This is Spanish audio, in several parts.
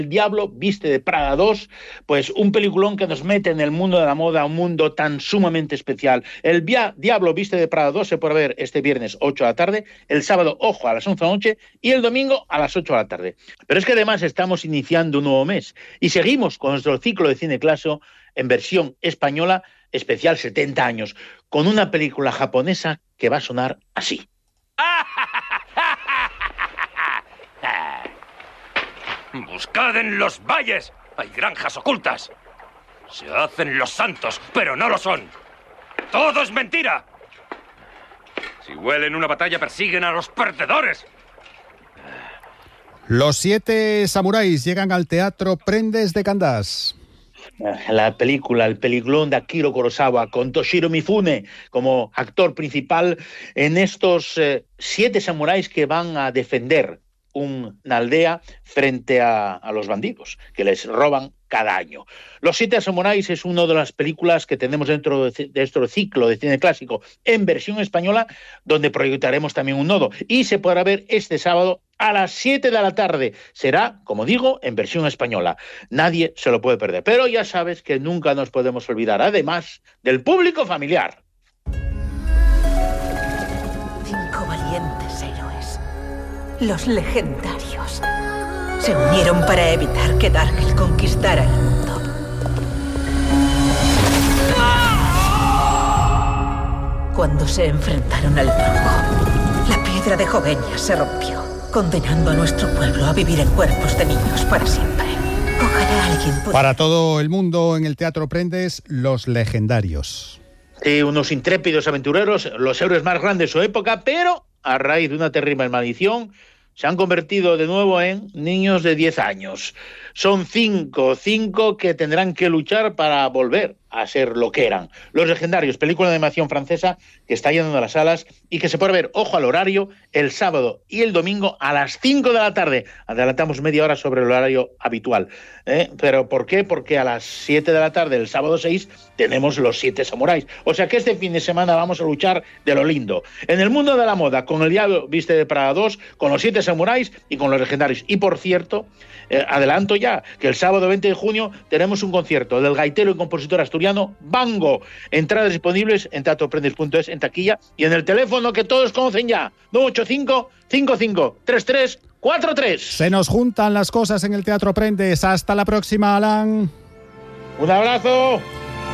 El Diablo Viste de Prada 2, pues un peliculón que nos mete en el mundo de la moda, un mundo tan sumamente especial. El Diablo Viste de Prada 2 se puede ver este viernes 8 de la tarde, el sábado, ojo, a las 11 de la noche y el domingo a las 8 de la tarde. Pero es que además estamos iniciando un nuevo mes y seguimos con nuestro ciclo de cine clásico en versión española, especial 70 años, con una película japonesa que va a sonar así. Buscad en los valles. Hay granjas ocultas. Se hacen los santos, pero no lo son. ¡Todo es mentira! Si huelen una batalla, persiguen a los perdedores. Los 7 samuráis llegan al Teatro Prendes de Candás. La película, el peliculón de Akira Kurosawa con Toshiro Mifune como actor principal en estos 7 samuráis que van a defender una aldea frente a los bandidos que les roban cada año. Los 7 samuráis es una de las películas que tenemos dentro de este ciclo de cine clásico en versión española, donde proyectaremos también un nodo y se podrá ver este sábado a las 7 de la tarde. Será, como digo, en versión española. Nadie se lo puede perder. Pero ya sabes que nunca nos podemos olvidar, además, del público familiar. 5 valientes héroes, los legendarios, se unieron para evitar que Darkel conquistara el mundo. Cuando se enfrentaron al mago, la piedra de Jovenia se rompió, condenando a nuestro pueblo a vivir en cuerpos de niños para siempre. Ojalá alguien pueda... Para todo el mundo en el Teatro Prendes, los legendarios. Sí, unos intrépidos aventureros, los héroes más grandes de su época, pero a raíz de una terrible maldición se han convertido de nuevo en niños de 10 años. Son 5 que tendrán que luchar para volver a ser lo que eran. Los legendarios, película de animación francesa que está llenando las salas y que se puede ver, ojo al horario, el sábado y el domingo a las 5 de la tarde. Adelantamos media hora sobre el horario habitual. ¿Pero por qué? Porque a las 7 de la tarde, el sábado 6, tenemos los 7 samuráis. O sea que este fin de semana vamos a luchar de lo lindo. En el mundo de la moda, con el Diablo Viste de Prada 2, con los 7 samuráis y con los legendarios. Y por cierto, adelanto ya que el sábado 20 de junio tenemos un concierto del gaitero y compositor asturiano Bango. Entradas disponibles en teatroprendes.es, en taquilla y en el teléfono que todos conocen ya, 985 55 33 43. Se nos juntan las cosas en el Teatro Prendes. Hasta la próxima, Alan. Un abrazo.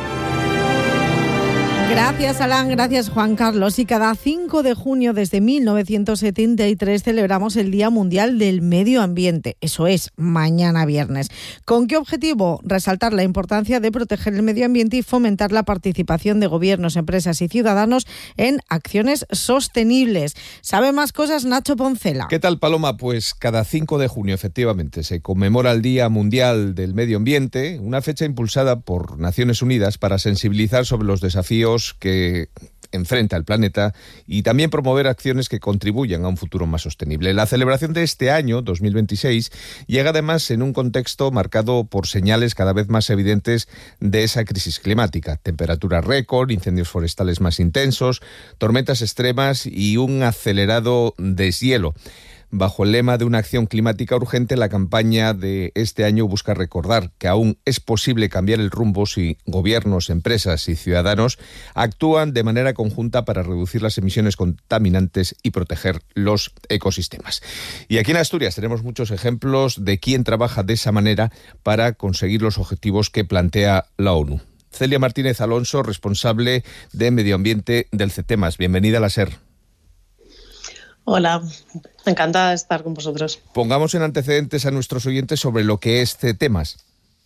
Gracias, Alan, gracias, Juan Carlos. Y cada 5 de junio desde 1973 celebramos el Día Mundial del Medio Ambiente. Eso es, mañana viernes. ¿Con qué objetivo? Resaltar la importancia de proteger el medio ambiente y fomentar la participación de gobiernos, empresas y ciudadanos en acciones sostenibles. ¿Sabe más cosas Nacho Poncela? ¿Qué tal, Paloma? Pues cada 5 de junio, efectivamente, se conmemora el Día Mundial del Medio Ambiente, una fecha impulsada por Naciones Unidas para sensibilizar sobre los desafíos que enfrenta el planeta y también promover acciones que contribuyan a un futuro más sostenible. La celebración de este año, 2026, llega además en un contexto marcado por señales cada vez más evidentes de esa crisis climática. Temperaturas récord, incendios forestales más intensos, tormentas extremas y un acelerado deshielo. Bajo el lema de una acción climática urgente, la campaña de este año busca recordar que aún es posible cambiar el rumbo si gobiernos, empresas y ciudadanos actúan de manera conjunta para reducir las emisiones contaminantes y proteger los ecosistemas. Y aquí en Asturias tenemos muchos ejemplos de quién trabaja de esa manera para conseguir los objetivos que plantea la ONU. Celia Martínez Alonso, responsable de Medio Ambiente del CETEMAS. Bienvenida a la SER. Hola, encantada de estar con vosotros. Pongamos en antecedentes a nuestros oyentes sobre lo que es CETEMAS.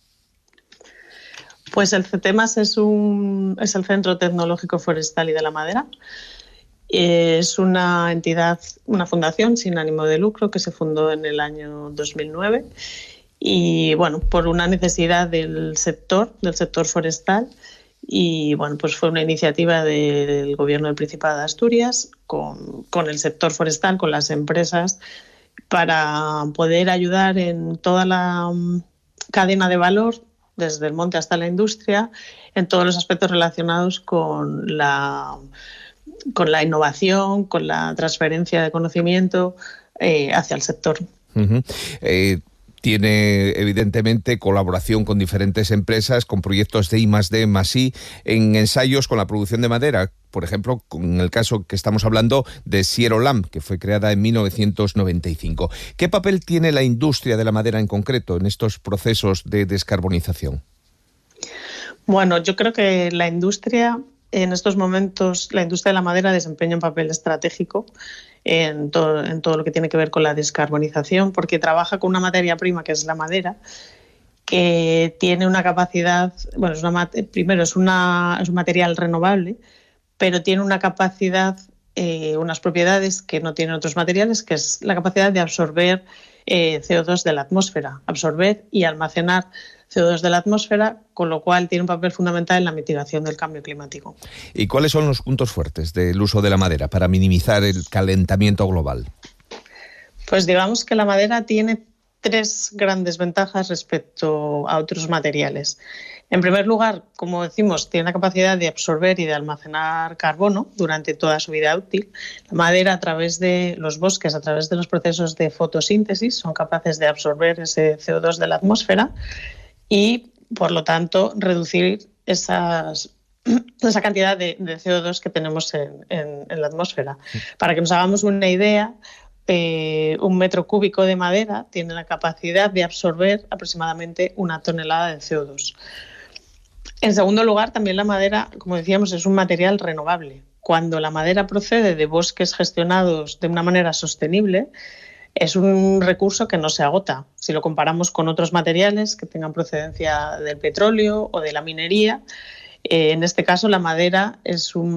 Pues el CETEMAS es el Centro Tecnológico Forestal y de la Madera. Es una entidad, una fundación sin ánimo de lucro que se fundó en el año 2009 y, bueno, por una necesidad del sector forestal. Y bueno, pues fue una iniciativa del Gobierno del Principado de Asturias con el sector forestal, con las empresas, para poder ayudar en toda la cadena de valor, desde el monte hasta la industria, en todos los aspectos relacionados con la innovación, con la transferencia de conocimiento hacia el sector. tiene evidentemente colaboración con diferentes empresas, con proyectos de I+D+I en ensayos con la producción de madera. Por ejemplo, con el caso que estamos hablando de Sierra Lam, que fue creada en 1995. ¿Qué papel tiene la industria de la madera en concreto en estos procesos de descarbonización? Bueno, yo creo que la industria, en estos momentos, la industria de la madera desempeña un papel estratégico en todo lo que tiene que ver con la descarbonización, porque trabaja con una materia prima que es la madera, que tiene una capacidad, bueno, primero es un material renovable, pero tiene una capacidad, unas propiedades que no tienen otros materiales, que es la capacidad de absorber CO2 de la atmósfera, absorber y almacenar CO2 de la atmósfera, con lo cual tiene un papel fundamental en la mitigación del cambio climático. ¿Y cuáles son los puntos fuertes del uso de la madera para minimizar el calentamiento global? Pues digamos que la madera tiene 3 grandes ventajas respecto a otros materiales. En primer lugar, como decimos, tiene la capacidad de absorber y de almacenar carbono durante toda su vida útil. La madera, a través de los bosques, a través de los procesos de fotosíntesis, son capaces de absorber ese CO2 de la atmósfera y, por lo tanto, reducir esa cantidad de CO2 que tenemos en la atmósfera. Para que nos hagamos una idea, un metro cúbico de madera tiene la capacidad de absorber aproximadamente 1 tonelada de CO2. En segundo lugar, también la madera, como decíamos, es un material renovable. Cuando la madera procede de bosques gestionados de una manera sostenible, es un recurso que no se agota. Si lo comparamos con otros materiales que tengan procedencia del petróleo o de la minería, en este caso la madera es un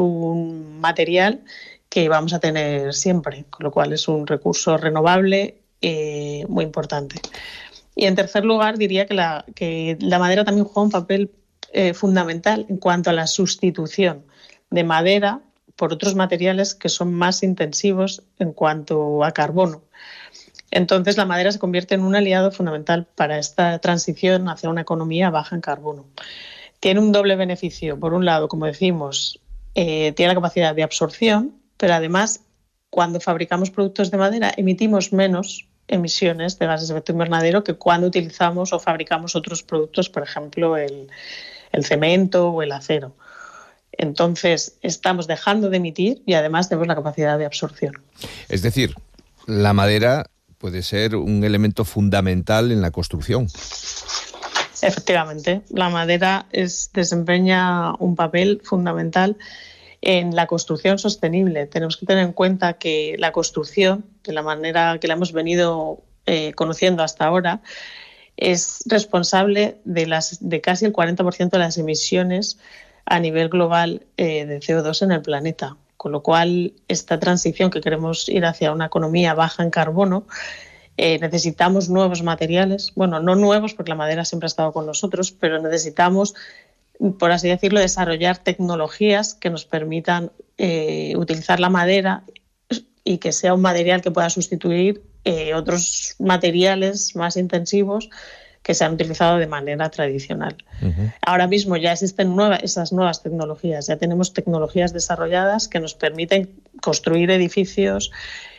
material que vamos a tener siempre, con lo cual es un recurso renovable muy importante. Y en tercer lugar, diría que la madera también juega un papel fundamental en cuanto a la sustitución de madera por otros materiales que son más intensivos en cuanto a carbono. Entonces, la madera se convierte en un aliado fundamental para esta transición hacia una economía baja en carbono. Tiene un doble beneficio. Por un lado, como decimos, tiene la capacidad de absorción, pero además, cuando fabricamos productos de madera, emitimos menos emisiones de gases de efecto invernadero que cuando utilizamos o fabricamos otros productos, por ejemplo, el cemento o el acero. Entonces, estamos dejando de emitir y además tenemos la capacidad de absorción. Es decir, la madera puede ser un elemento fundamental en la construcción. Efectivamente, la madera desempeña un papel fundamental en la construcción sostenible. Tenemos que tener en cuenta que la construcción, de la manera que la hemos venido conociendo hasta ahora, es responsable de casi el 40% de las emisiones a nivel global de CO2 en el planeta. Con lo cual, esta transición que queremos ir hacia una economía baja en carbono, necesitamos nuevos materiales. Bueno, no nuevos porque la madera siempre ha estado con nosotros, pero necesitamos, por así decirlo, desarrollar tecnologías que nos permitan utilizar la madera y que sea un material que pueda sustituir otros materiales más intensivos que se han utilizado de manera tradicional. Uh-huh. Ahora mismo ya existen esas nuevas tecnologías, ya tenemos tecnologías desarrolladas que nos permiten construir edificios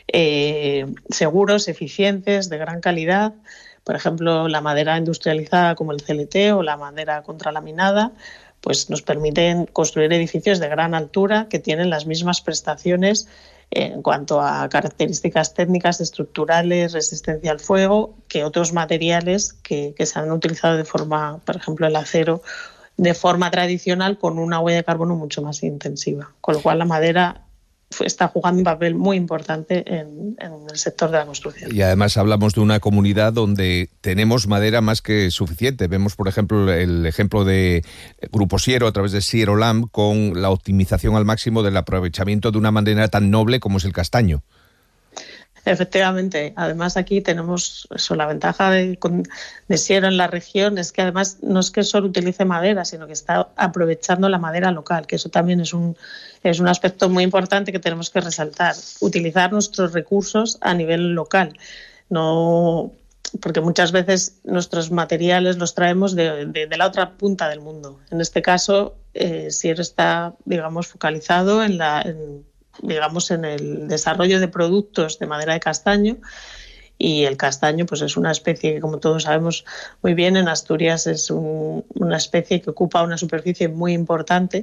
seguros, eficientes, de gran calidad. Por ejemplo, la madera industrializada como el CLT o la madera contralaminada, pues nos permiten construir edificios de gran altura que tienen las mismas prestaciones en cuanto a características técnicas, estructurales, resistencia al fuego, que otros materiales que se han utilizado de forma, por ejemplo, el acero, de forma tradicional con una huella de carbono mucho más intensiva. Con lo cual la madera está jugando un papel muy importante en el sector de la construcción. Y además hablamos de una comunidad donde tenemos madera más que suficiente. Vemos, por ejemplo, el ejemplo de Grupo Siero a través de Sierra Lam con la optimización al máximo del aprovechamiento de una madera tan noble como es el castaño. Efectivamente. Además, aquí tenemos la ventaja de Siero en la región es que además no es que solo utilice madera, sino que está aprovechando la madera local, que eso también es un aspecto muy importante que tenemos que resaltar. Utilizar nuestros recursos a nivel local, no porque muchas veces nuestros materiales los traemos de la otra punta del mundo. En este caso, Siero está, digamos, focalizado en el desarrollo de productos de madera de castaño Y el castaño pues es una especie que, como todos sabemos muy bien, en Asturias es una especie que ocupa una superficie muy importante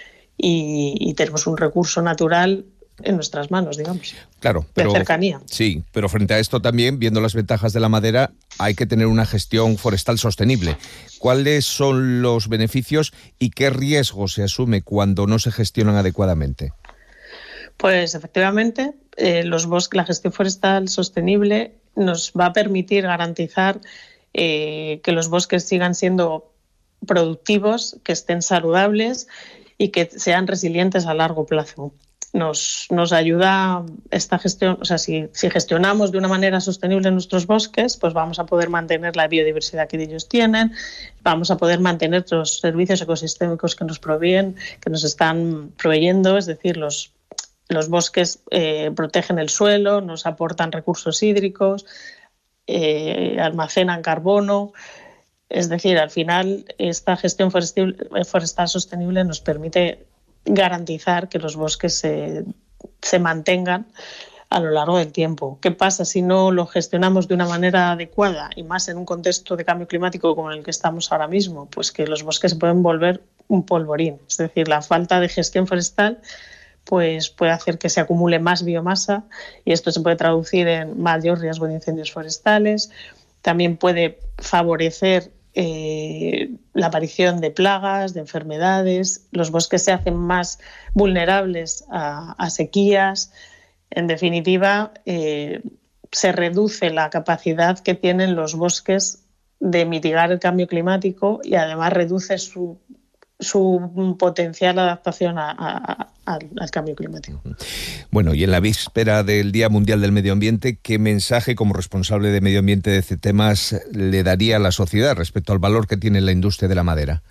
y tenemos un recurso natural en nuestras manos, digamos. Claro, pero, de cercanía. Sí, pero frente a esto también, viendo las ventajas de la madera, hay que tener una gestión forestal sostenible. ¿Cuáles son los beneficios y qué riesgos se asume cuando no se gestionan adecuadamente? Pues efectivamente, la gestión forestal sostenible nos va a permitir garantizar que los bosques sigan siendo productivos, que estén saludables y que sean resilientes a largo plazo. Nos ayuda esta gestión, o sea, si gestionamos de una manera sostenible nuestros bosques, pues vamos a poder mantener la biodiversidad que ellos tienen, vamos a poder mantener los servicios ecosistémicos que nos proveen, que nos están proveyendo, es decir, los bosques protegen el suelo, nos aportan recursos hídricos, almacenan carbono. Es decir, al final esta gestión forestal sostenible nos permite garantizar que los bosques se mantengan a lo largo del tiempo. ¿Qué pasa si no lo gestionamos de una manera adecuada y más en un contexto de cambio climático como en el que estamos ahora mismo? Pues que los bosques se pueden volver un polvorín. Es decir, la falta de gestión forestal pues puede hacer que se acumule más biomasa y esto se puede traducir en mayor riesgo de incendios forestales. También puede favorecer la aparición de plagas, de enfermedades. Los bosques se hacen más vulnerables a sequías. En definitiva, se reduce la capacidad que tienen los bosques de mitigar el cambio climático y además reduce su potencial adaptación al cambio climático. Bueno, y en la víspera del Día Mundial del Medio Ambiente, ¿qué mensaje como responsable de medio ambiente de CETEMAS le daría a la sociedad respecto al valor que tiene la industria de la madera?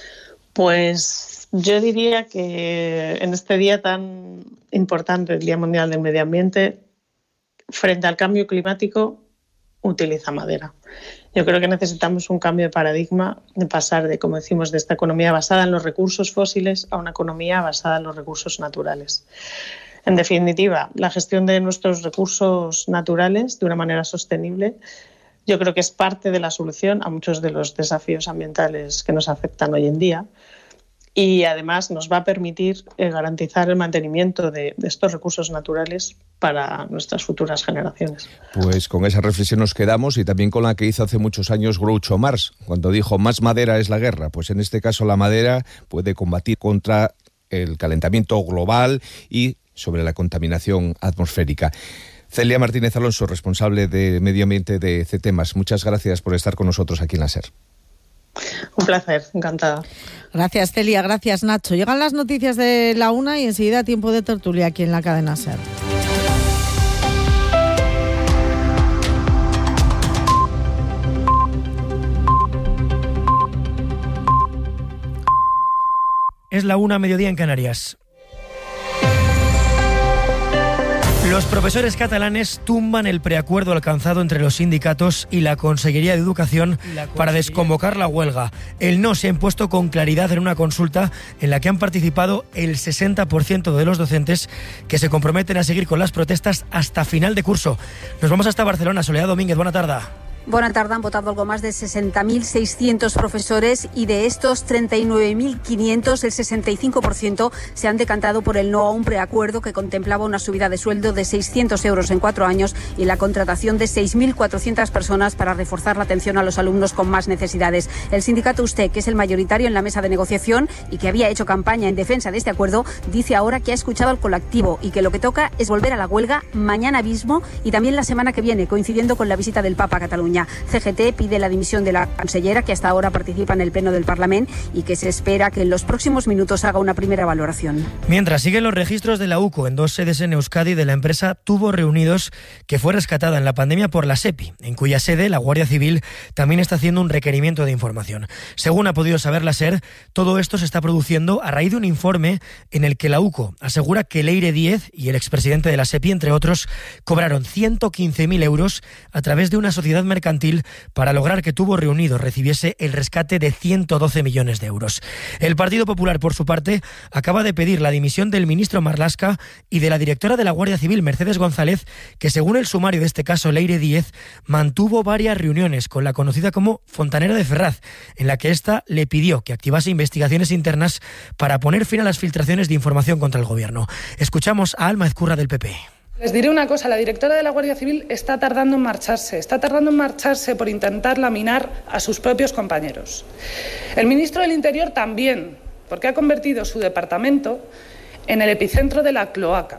Pues yo diría que en este día tan importante, el Día Mundial del Medio Ambiente, frente al cambio climático, utiliza madera. Yo creo que necesitamos un cambio de paradigma, de pasar de, como decimos, de esta economía basada en los recursos fósiles a una economía basada en los recursos naturales. En definitiva, la gestión de nuestros recursos naturales de una manera sostenible, yo creo que es parte de la solución a muchos de los desafíos ambientales que nos afectan hoy en día. Y además nos va a permitir garantizar el mantenimiento de estos recursos naturales para nuestras futuras generaciones. Pues con esa reflexión nos quedamos y también con la que hizo hace muchos años Groucho Marx, cuando dijo más madera es la guerra. Pues en este caso la madera puede combatir contra el calentamiento global y sobre la contaminación atmosférica. Celia Martínez Alonso, responsable de Medio Ambiente de CETEMAS, muchas gracias por estar con nosotros aquí en la SER. Un placer, encantada. Gracias, Celia, gracias, Nacho. Llegan las noticias de la 1 y enseguida tiempo de tertulia aquí en la cadena SER. Es la 1, mediodía en Canarias. Los profesores catalanes tumban el preacuerdo alcanzado entre los sindicatos y la Consellería de Educación para desconvocar la huelga. El no se ha impuesto con claridad en una consulta en la que han participado el 60% de los docentes que se comprometen a seguir con las protestas hasta final de curso. Nos vamos hasta Barcelona. Soledad Domínguez, buena tarde. Buena tarde, han votado algo más de 60.600 profesores y de estos 39.500, el 65% se han decantado por el no a un preacuerdo que contemplaba una subida de sueldo de 600 euros en 4 años y la contratación de 6.400 personas para reforzar la atención a los alumnos con más necesidades. El sindicato USTE, que es el mayoritario en la mesa de negociación y que había hecho campaña en defensa de este acuerdo, dice ahora que ha escuchado al colectivo y que lo que toca es volver a la huelga mañana mismo y también la semana que viene, coincidiendo con la visita del Papa a Cataluña. CGT pide la dimisión de la consellera, que hasta ahora participa en el pleno del Parlamento y que se espera que en los próximos minutos haga una primera valoración. Mientras siguen los registros de la UCO en 2 sedes en Euskadi de la empresa Tubos Reunidos, que fue rescatada en la pandemia por la SEPI, en cuya sede la Guardia Civil también está haciendo un requerimiento de información. Según ha podido saber la SER, todo esto se está produciendo a raíz de un informe en el que la UCO asegura que Leire Díez y el expresidente de la SEPI, entre otros, cobraron 115.000 euros a través de una sociedad mercantil mercantil para lograr que Tubos Reunidos recibiese el rescate de 112 millones de euros. El Partido Popular, por su parte, acaba de pedir la dimisión del ministro Marlaska y de la directora de la Guardia Civil, Mercedes González, que según el sumario de este caso, Leire Díez, mantuvo varias reuniones con la conocida como Fontanera de Ferraz, en la que ésta le pidió que activase investigaciones internas para poner fin a las filtraciones de información contra el gobierno. Escuchamos a Alma Ezcurra del PP. Les diré una cosa, la directora de la Guardia Civil está tardando en marcharse por intentar laminar a sus propios compañeros. El ministro del Interior también, porque ha convertido su departamento en el epicentro de la cloaca.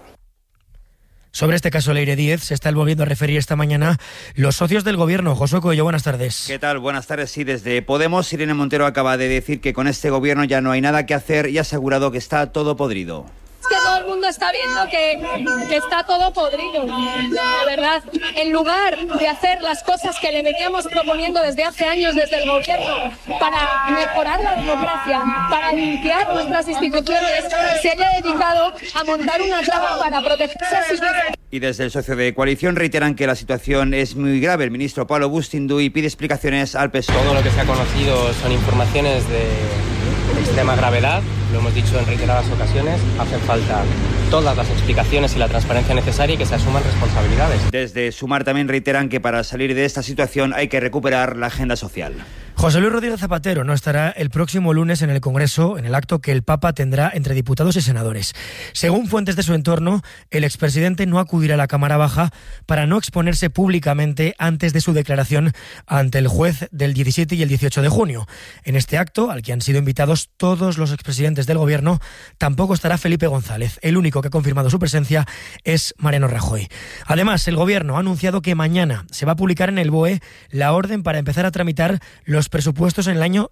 Sobre este caso, Leire Díez, se está volviendo a referir esta mañana los socios del gobierno. Josué Coello, buenas tardes. ¿Qué tal? Buenas tardes. Sí, desde Podemos, Irene Montero acaba de decir que con este gobierno ya no hay nada que hacer y ha asegurado que está todo podrido. Que todo el mundo está viendo que está todo podrido, la verdad. En lugar de hacer las cosas que le veníamos proponiendo desde hace años desde el gobierno para mejorar la democracia, para limpiar nuestras instituciones, se haya dedicado a montar una trama para protegerse a sus vecinos. Y desde el socio de coalición reiteran que la situación es muy grave. El ministro Pablo Bustinduy pide explicaciones al PSOE. Todo lo que se ha conocido son informaciones de extrema gravedad, lo hemos dicho en reiteradas ocasiones, hacen falta todas las explicaciones y la transparencia necesaria y que se asuman responsabilidades. Desde Sumar también reiteran que para salir de esta situación hay que recuperar la agenda social. José Luis Rodríguez Zapatero no estará el próximo lunes en el Congreso, en el acto que el Papa tendrá entre diputados y senadores. Según fuentes de su entorno, el expresidente no acudirá a la Cámara Baja para no exponerse públicamente antes de su declaración ante el juez del 17 y el 18 de junio. En este acto, al que han sido invitados todos los expresidentes del Gobierno, tampoco estará Felipe González. El único que ha confirmado su presencia es Mariano Rajoy. Además, el Gobierno ha anunciado que mañana se va a publicar en el BOE la orden para empezar a tramitar los presupuestos en el año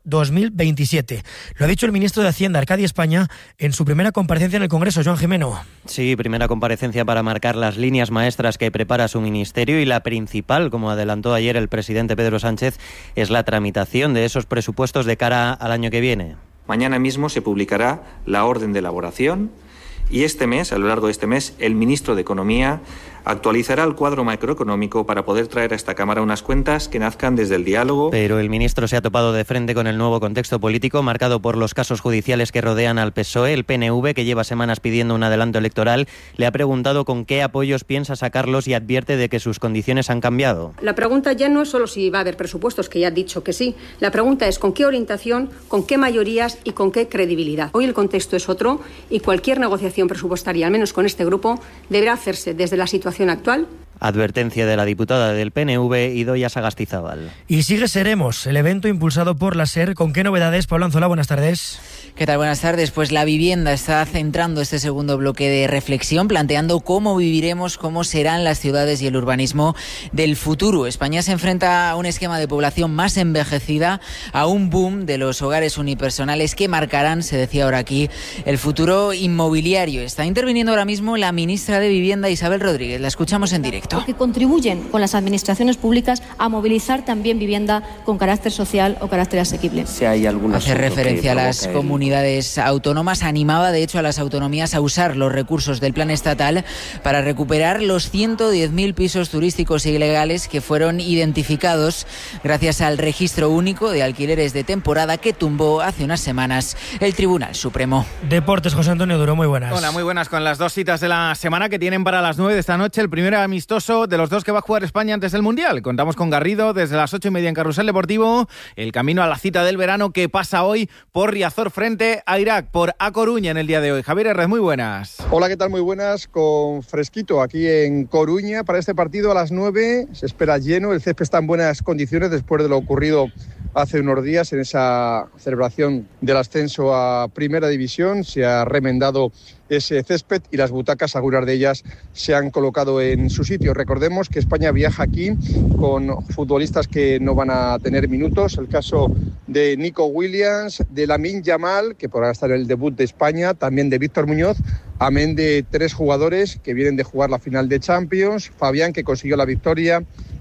2027. Lo ha dicho el ministro de Hacienda, Arcadio España, en su primera comparecencia en el Congreso. Joan Jimeno. Sí, primera comparecencia para marcar las líneas maestras que prepara su ministerio, y la principal, como adelantó ayer el presidente Pedro Sánchez, es la tramitación de esos presupuestos de cara al año que viene. Mañana mismo se publicará la orden de elaboración y este mes, a lo largo de este mes, el ministro de Economía actualizará el cuadro macroeconómico para poder traer a esta Cámara unas cuentas que nazcan desde el diálogo. Pero el ministro se ha topado de frente con el nuevo contexto político marcado por los casos judiciales que rodean al PSOE. El PNV, que lleva semanas pidiendo un adelanto electoral, le ha preguntado con qué apoyos piensa sacarlos y advierte de que sus condiciones han cambiado. La pregunta ya no es solo si va a haber presupuestos, que ya ha dicho que sí. La pregunta es con qué orientación, con qué mayorías y con qué credibilidad. Hoy el contexto es otro y cualquier negociación presupuestaria, al menos con este grupo, deberá hacerse desde la situación actual. Advertencia de la diputada del PNV, Idoia Sagastizábal. Y sigue Seremos, el evento impulsado por la SER. ¿Con qué novedades? Pablo Anzola, buenas tardes. ¿Qué tal? Buenas tardes. Pues la vivienda está centrando este segundo bloque de reflexión, planteando cómo viviremos, cómo serán las ciudades y el urbanismo del futuro. España se enfrenta a un esquema de población más envejecida, a un boom de los hogares unipersonales que marcarán, se decía ahora aquí, el futuro inmobiliario. Está interviniendo ahora mismo la ministra de Vivienda, Isabel Rodríguez. La escuchamos en directo. Que contribuyen con las administraciones públicas a movilizar también vivienda con carácter social o carácter asequible. Si hay alguna hace referencia a las comunidades autónomas, animaba de hecho a las autonomías a usar los recursos del plan estatal para recuperar los 110.000 pisos turísticos ilegales que fueron identificados gracias al registro único de alquileres de temporada que tumbó hace unas semanas el Tribunal Supremo. Deportes, José Antonio Duro, muy buenas. Hola, muy buenas, con las dos citas de la semana que tienen para las 9 de esta noche. El primero amistoso de los dos que va a jugar España antes del Mundial. Contamos con Garrido desde las 8:30 en Carrusel Deportivo. El camino a la cita del verano que pasa hoy por Riazor frente a Irak, por A Coruña en el día de hoy. Javier Herrez, muy buenas. Hola, ¿qué tal? Muy buenas, con fresquito aquí en Coruña para este partido a las 9. Se espera lleno, el césped está en buenas condiciones después de lo ocurrido hace unos días en esa celebración del ascenso a Primera División. Se ha remendado ese césped y las butacas, algunas de ellas, se han colocado en su sitio. Recordemos que España viaja aquí con futbolistas que no van a tener minutos. El caso de Nico Williams, de Lamine Yamal, que podrá estar en el debut de España, también de Víctor Muñoz, amén de 3 jugadores que vienen de jugar la final de Champions. Fabián, que consiguió la victoria,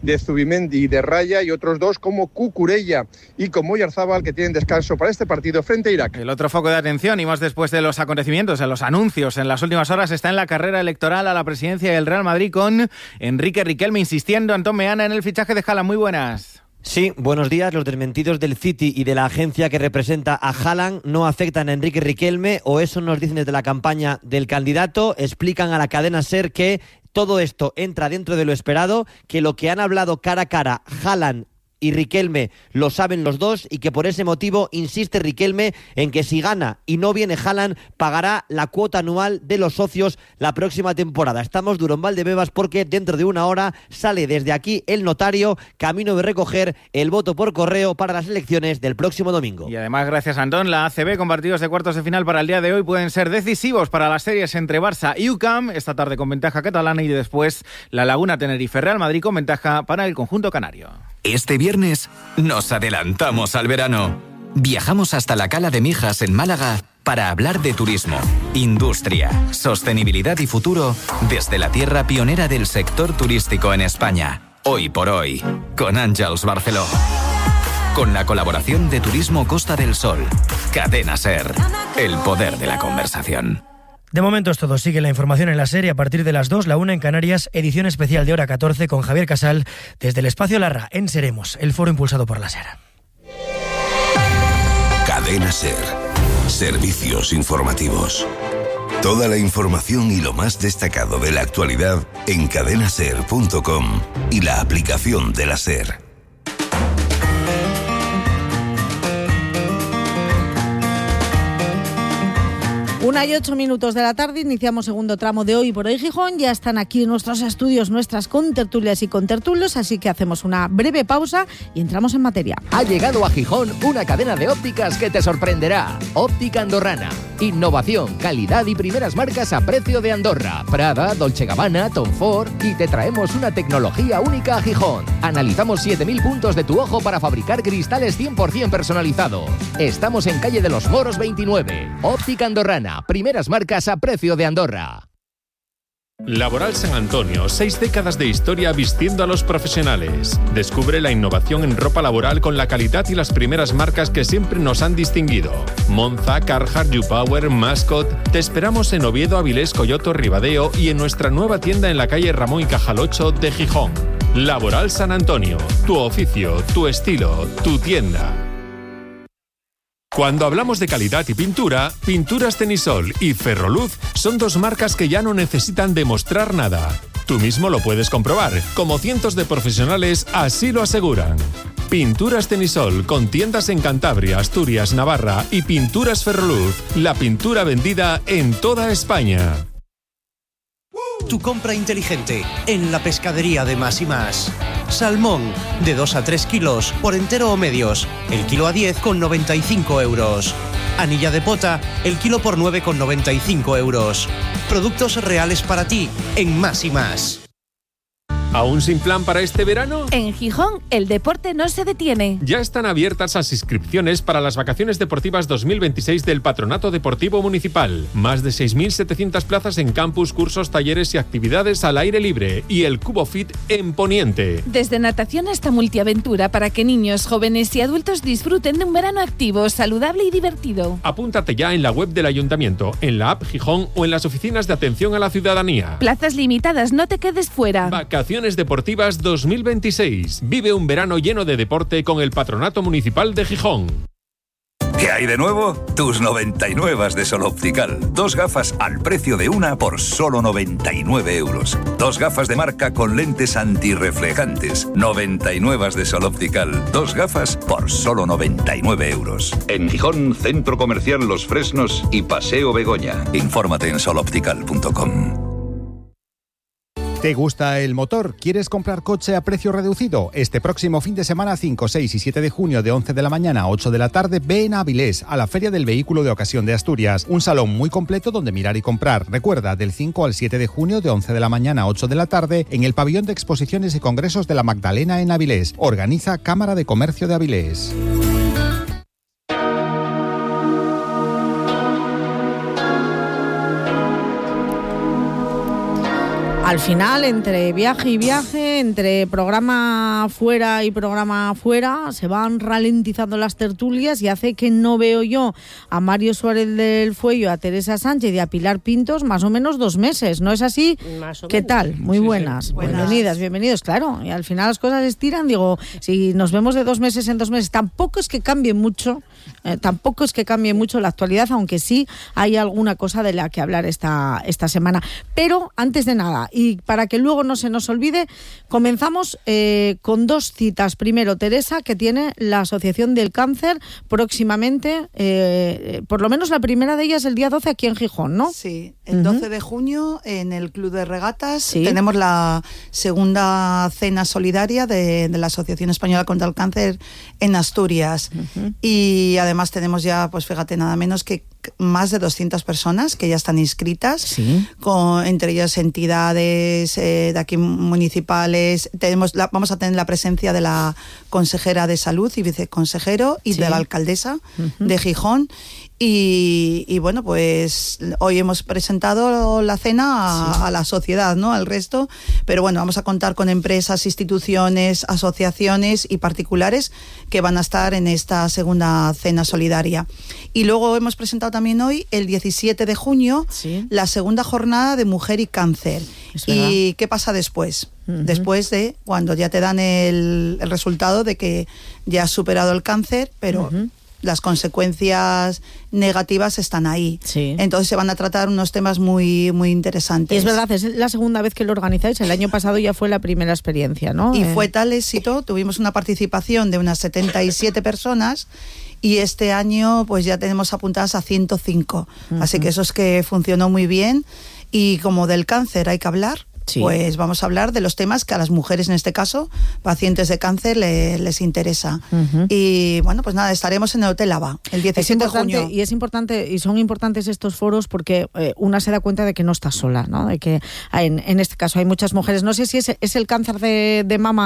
de Zubimendi y de Raya, y otros 2 como Cucurella y como Oyarzábal, que tienen descanso para este partido frente a Irak. El otro foco de atención, y más después de los acontecimientos, en los anuncios en las últimas horas, está en la carrera electoral a la presidencia del Real Madrid con Enrique Riquelme insistiendo. Antón Meana, en el fichaje de Haaland. Muy buenas. Sí, buenos días. Los desmentidos del City y de la agencia que representa a Haaland no afectan a Enrique Riquelme, o eso nos dicen desde la campaña del candidato. Explican a la cadena SER que todo esto entra dentro de lo esperado, que lo que han hablado cara a cara Haaland y Riquelme lo saben los dos, y que por ese motivo insiste Riquelme en que si gana y no viene Haaland, pagará la cuota anual de los socios la próxima temporada. Estamos duro en Valdebebas porque dentro de una hora sale desde aquí el notario, camino de recoger el voto por correo para las elecciones del próximo domingo. Y además, gracias Antón, la ACB con partidos de cuartos de final para el día de hoy pueden ser decisivos para las series entre Barça y UCAM, esta tarde con ventaja catalana, y después La Laguna, Tenerife, Real Madrid con ventaja para el conjunto canario. Este viernes nos adelantamos al verano. Viajamos hasta la Cala de Mijas en Málaga para hablar de turismo, industria, sostenibilidad y futuro desde la tierra pionera del sector turístico en España. Hoy por hoy, con Àngels Barceló. Con la colaboración de Turismo Costa del Sol. Cadena SER. El poder de la conversación. De momento es todo. Sigue la información en la serie a partir de las 2, la 1 en Canarias, edición especial de hora 14 con Javier Casal desde el Espacio Larra en Seremos, el foro impulsado por la SER. Cadena SER. Servicios informativos. Toda la información y lo más destacado de la actualidad en cadenaser.com y la aplicación de la SER. 1:08 de la tarde, iniciamos segundo tramo de Hoy por Hoy Gijón. Ya están aquí en nuestros estudios nuestras contertulias y contertulios, así que hacemos una breve pausa y entramos en materia. Ha llegado a Gijón una cadena de ópticas que te sorprenderá. Óptica Andorrana. Innovación, calidad y primeras marcas a precio de Andorra. Prada, Dolce & Gabbana, Tom Ford, y te traemos una tecnología única a Gijón. Analizamos 7.000 puntos de tu ojo para fabricar cristales 100% personalizados. Estamos en calle de los Moros 29. Óptica Andorrana. Primeras marcas a precio de Andorra. Laboral San Antonio, 6 décadas de historia vistiendo a los profesionales. Descubre la innovación en ropa laboral con la calidad y las primeras marcas que siempre nos han distinguido. Monza, Carhartt, YouPower, Mascot. Te esperamos en Oviedo, Avilés, Coyoto, Ribadeo y en nuestra nueva tienda en la calle Ramón y Cajal 8 de Gijón. Laboral San Antonio, tu oficio, tu estilo, tu tienda. Cuando hablamos de calidad y pintura, Pinturas Tenisol y Ferroluz son dos marcas que ya no necesitan demostrar nada. Tú mismo lo puedes comprobar, como cientos de profesionales así lo aseguran. Pinturas Tenisol, con tiendas en Cantabria, Asturias, Navarra, y Pinturas Ferroluz, la pintura vendida en toda España. Tu compra inteligente en la pescadería de Más y Más. Salmón, de 2 a 3 kilos, por entero o medios, el kilo a 10,95 euros. Anilla de pota, el kilo por 9,95 euros. Productos reales para ti en Más y Más. ¿Aún sin plan para este verano? En Gijón, el deporte no se detiene. Ya están abiertas las inscripciones para las vacaciones deportivas 2026 del Patronato Deportivo Municipal. Más de 6.700 plazas en campus, cursos, talleres y actividades al aire libre. Y el Cubo Fit en Poniente. Desde natación hasta multiaventura para que niños, jóvenes y adultos disfruten de un verano activo, saludable y divertido. Apúntate ya en la web del Ayuntamiento, en la app Gijón o en las oficinas de atención a la ciudadanía. Plazas limitadas, no te quedes fuera. Vacaciones Deportivas 2026. Vive un verano lleno de deporte con el Patronato Municipal de Gijón. ¿Qué hay de nuevo? Tus 99 de Sol Optical. 2 gafas al precio de una por solo 99 euros. 2 gafas de marca con lentes antirreflejantes. 99 de Sol Optical. 2 gafas por solo 99 euros. En Gijón, Centro Comercial Los Fresnos y Paseo Begoña. Infórmate en soloptical.com. ¿Te gusta el motor? ¿Quieres comprar coche a precio reducido? Este próximo fin de semana 5, 6 y 7 de junio de 11 de la mañana a 8 de la tarde ven a Avilés, a la Feria del Vehículo de Ocasión de Asturias. Un salón muy completo donde mirar y comprar. Recuerda, del 5 al 7 de junio de 11 de la mañana a 8 de la tarde en el Pabellón de Exposiciones y Congresos de la Magdalena en Avilés. Organiza Cámara de Comercio de Avilés. A Al final, entre viaje y viaje, entre programa fuera y programa fuera, se van ralentizando las tertulias y hace que no veo yo a Mario Suárez del Fuello, a Teresa Sánchez y a Pilar Pintos más o menos 2 meses. ¿No es así? ¿Qué tal? Muy buenas. Sí. Bienvenidas, bienvenidos. Claro, y al final las cosas estiran. Digo, si nos vemos de 2 meses en 2 meses, tampoco es que cambie mucho. La actualidad, aunque sí hay alguna cosa de la que hablar esta semana. Pero antes de nada, y para que luego no se nos olvide, comenzamos con 2 citas. Primero, Teresa, que tiene la Asociación del Cáncer próximamente, por lo menos la primera de ellas el día 12 aquí en Gijón, ¿no? Sí, el 12 de junio en el Club de Regatas tenemos la segunda cena solidaria de la Asociación Española contra el Cáncer en Asturias. Y además tenemos ya, pues fíjate, nada menos que más de 200 personas que ya están inscritas, entre ellas entidades de aquí municipales. Vamos a tener la presencia de la consejera de Salud y viceconsejero y de la alcaldesa de Gijón. Y bueno, pues hoy hemos presentado la cena a la sociedad, ¿no? Al resto, pero bueno, vamos a contar con empresas, instituciones, asociaciones y particulares que van a estar en esta segunda cena solidaria. Y luego hemos presentado también hoy, el 17 de junio, la segunda jornada de Mujer y Cáncer. ¿Y qué pasa después? Después de cuando ya te dan el resultado de que ya has superado el cáncer, pero las consecuencias negativas están ahí. Entonces se van a tratar unos temas muy, muy interesantes. Y es verdad, es la segunda vez que lo organizáis. El año pasado ya fue la primera experiencia, ¿no? Y fue tal éxito, tuvimos una participación de unas 77 personas y este año pues ya tenemos apuntadas a 105. Así que eso es que funcionó muy bien. Y como del cáncer hay que hablar, pues vamos a hablar de los temas que a las mujeres, en este caso, pacientes de cáncer, les interesa. Y bueno, pues nada, estaremos en el Hotel Ava el 17 de junio. Y es importante, y son importantes estos foros porque una se da cuenta de que no está sola, ¿no? De que en este caso hay muchas mujeres. No sé si es el cáncer de mama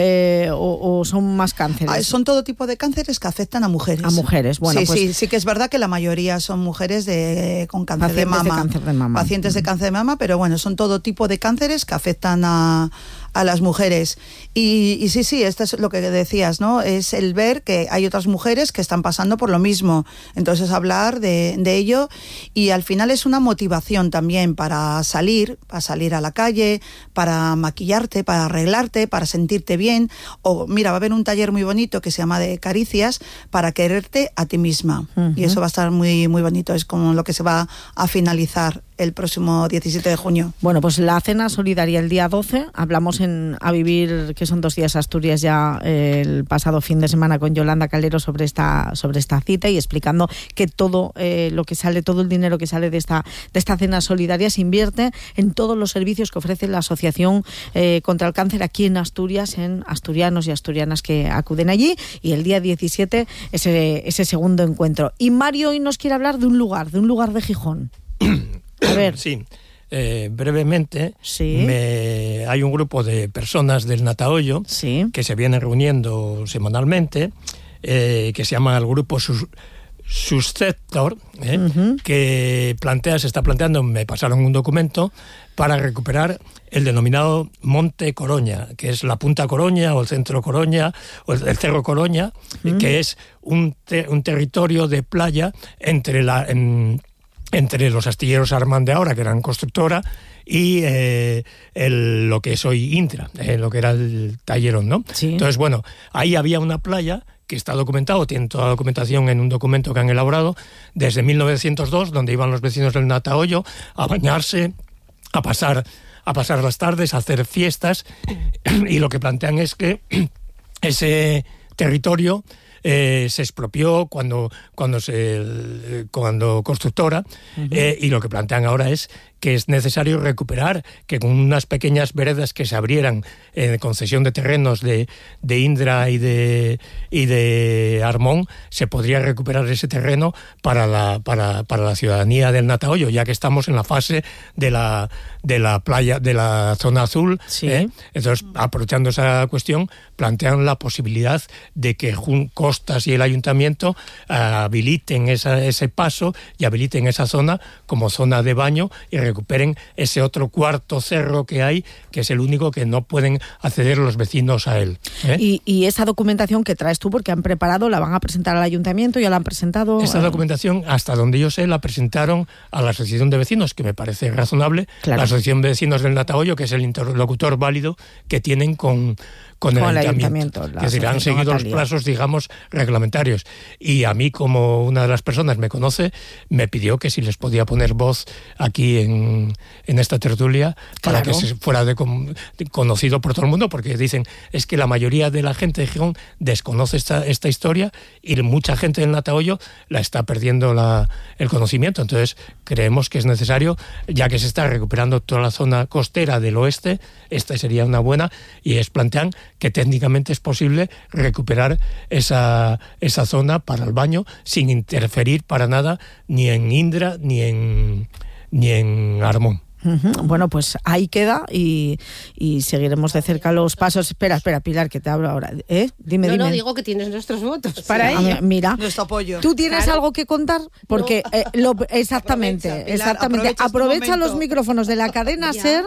o son más cánceres. Son todo tipo de cánceres que afectan a mujeres. A mujeres, bueno. Sí que es verdad que la mayoría son mujeres con cáncer de mama. Pacientes de cáncer de mama, pero bueno, son todo tipo de cáncer que afectan a las mujeres. Y sí, esto es lo que decías, ¿no? Es el ver que hay otras mujeres que están pasando por lo mismo. Entonces hablar de ello, y al final es una motivación también para salir a la calle, para maquillarte, para arreglarte, para sentirte bien. O mira, va a haber un taller muy bonito que se llama de caricias para quererte a ti misma. Y eso va a estar muy, muy bonito. Es como lo que se va a finalizar el próximo 17 de junio. Bueno, pues la cena solidaria el día 12, hablamos A Vivir, que son 2 días Asturias ya el pasado fin de semana con Yolanda Calero sobre esta cita y explicando que todo lo que sale, todo el dinero que sale de esta cena solidaria se invierte en todos los servicios que ofrece la Asociación contra el Cáncer aquí en Asturias, en asturianos y asturianas que acuden allí, y el día 17 ese segundo encuentro. Y Mario hoy nos quiere hablar de un lugar de Gijón. A ver. Sí, brevemente, hay un grupo de personas del Natahoyo que se vienen reuniendo semanalmente, que se llama el grupo Susceptor, que se está planteando, me pasaron un documento para recuperar el denominado Monte Coroña, que es la Punta Coroña o el Centro Coroña o el Cerro Coroña, que es un territorio de playa entre los astilleros Armand de ahora, que eran constructora, y lo que es hoy Intra, lo que era el tallerón, ¿no? Entonces, bueno, ahí había una playa que está documentado, tiene toda la documentación en un documento que han elaborado desde 1902, donde iban los vecinos del Natahoyo a bañarse, a pasar las tardes, a hacer fiestas, y lo que plantean es que ese territorio se expropió cuando constructora, y lo que plantean ahora es que es necesario recuperar, que con unas pequeñas veredas que se abrieran en concesión de terrenos de Indra y de Armón, se podría recuperar ese terreno para la ciudadanía del Natahoyo, ya que estamos en la fase de la playa, de la zona azul. Entonces, aprovechando esa cuestión, plantean la posibilidad de que Costas y el Ayuntamiento habiliten ese paso y habiliten esa zona como zona de baño y recuperen ese otro cuarto cerro que hay, que es el único que no pueden acceder los vecinos a él. Y esa documentación que traes tú, porque han preparado, la van a presentar al ayuntamiento, ya la han presentado. Esa documentación, hasta donde yo sé, la presentaron a la Asociación de Vecinos, que me parece razonable, la Asociación de Vecinos del Natahoyo, que es el interlocutor válido que tienen con el ayuntamiento. Es decir, han seguido los plazos, digamos, reglamentarios. Y a mí, como una de las personas me conoce, me pidió que si les podía poner voz aquí en esta tertulia para que se fuera conocido por todo el mundo, porque dicen, es que la mayoría de la gente de Gijón desconoce esta historia y mucha gente del Natahoyo la está perdiendo el conocimiento. Entonces, creemos que es necesario, ya que se está recuperando toda la zona costera del oeste, esta sería una buena, y plantean que técnicamente es posible recuperar esa zona para el baño sin interferir para nada ni en Indra ni en Armón. Bueno, pues ahí queda y seguiremos de cerca los pasos. Espera, Pilar, que te hablo ahora. Dime. No, digo que tienes nuestros votos para ello. Mira, nuestro apoyo. ¿Tú tienes algo que contar? Porque exactamente. Aprovecha los micrófonos de la cadena SER,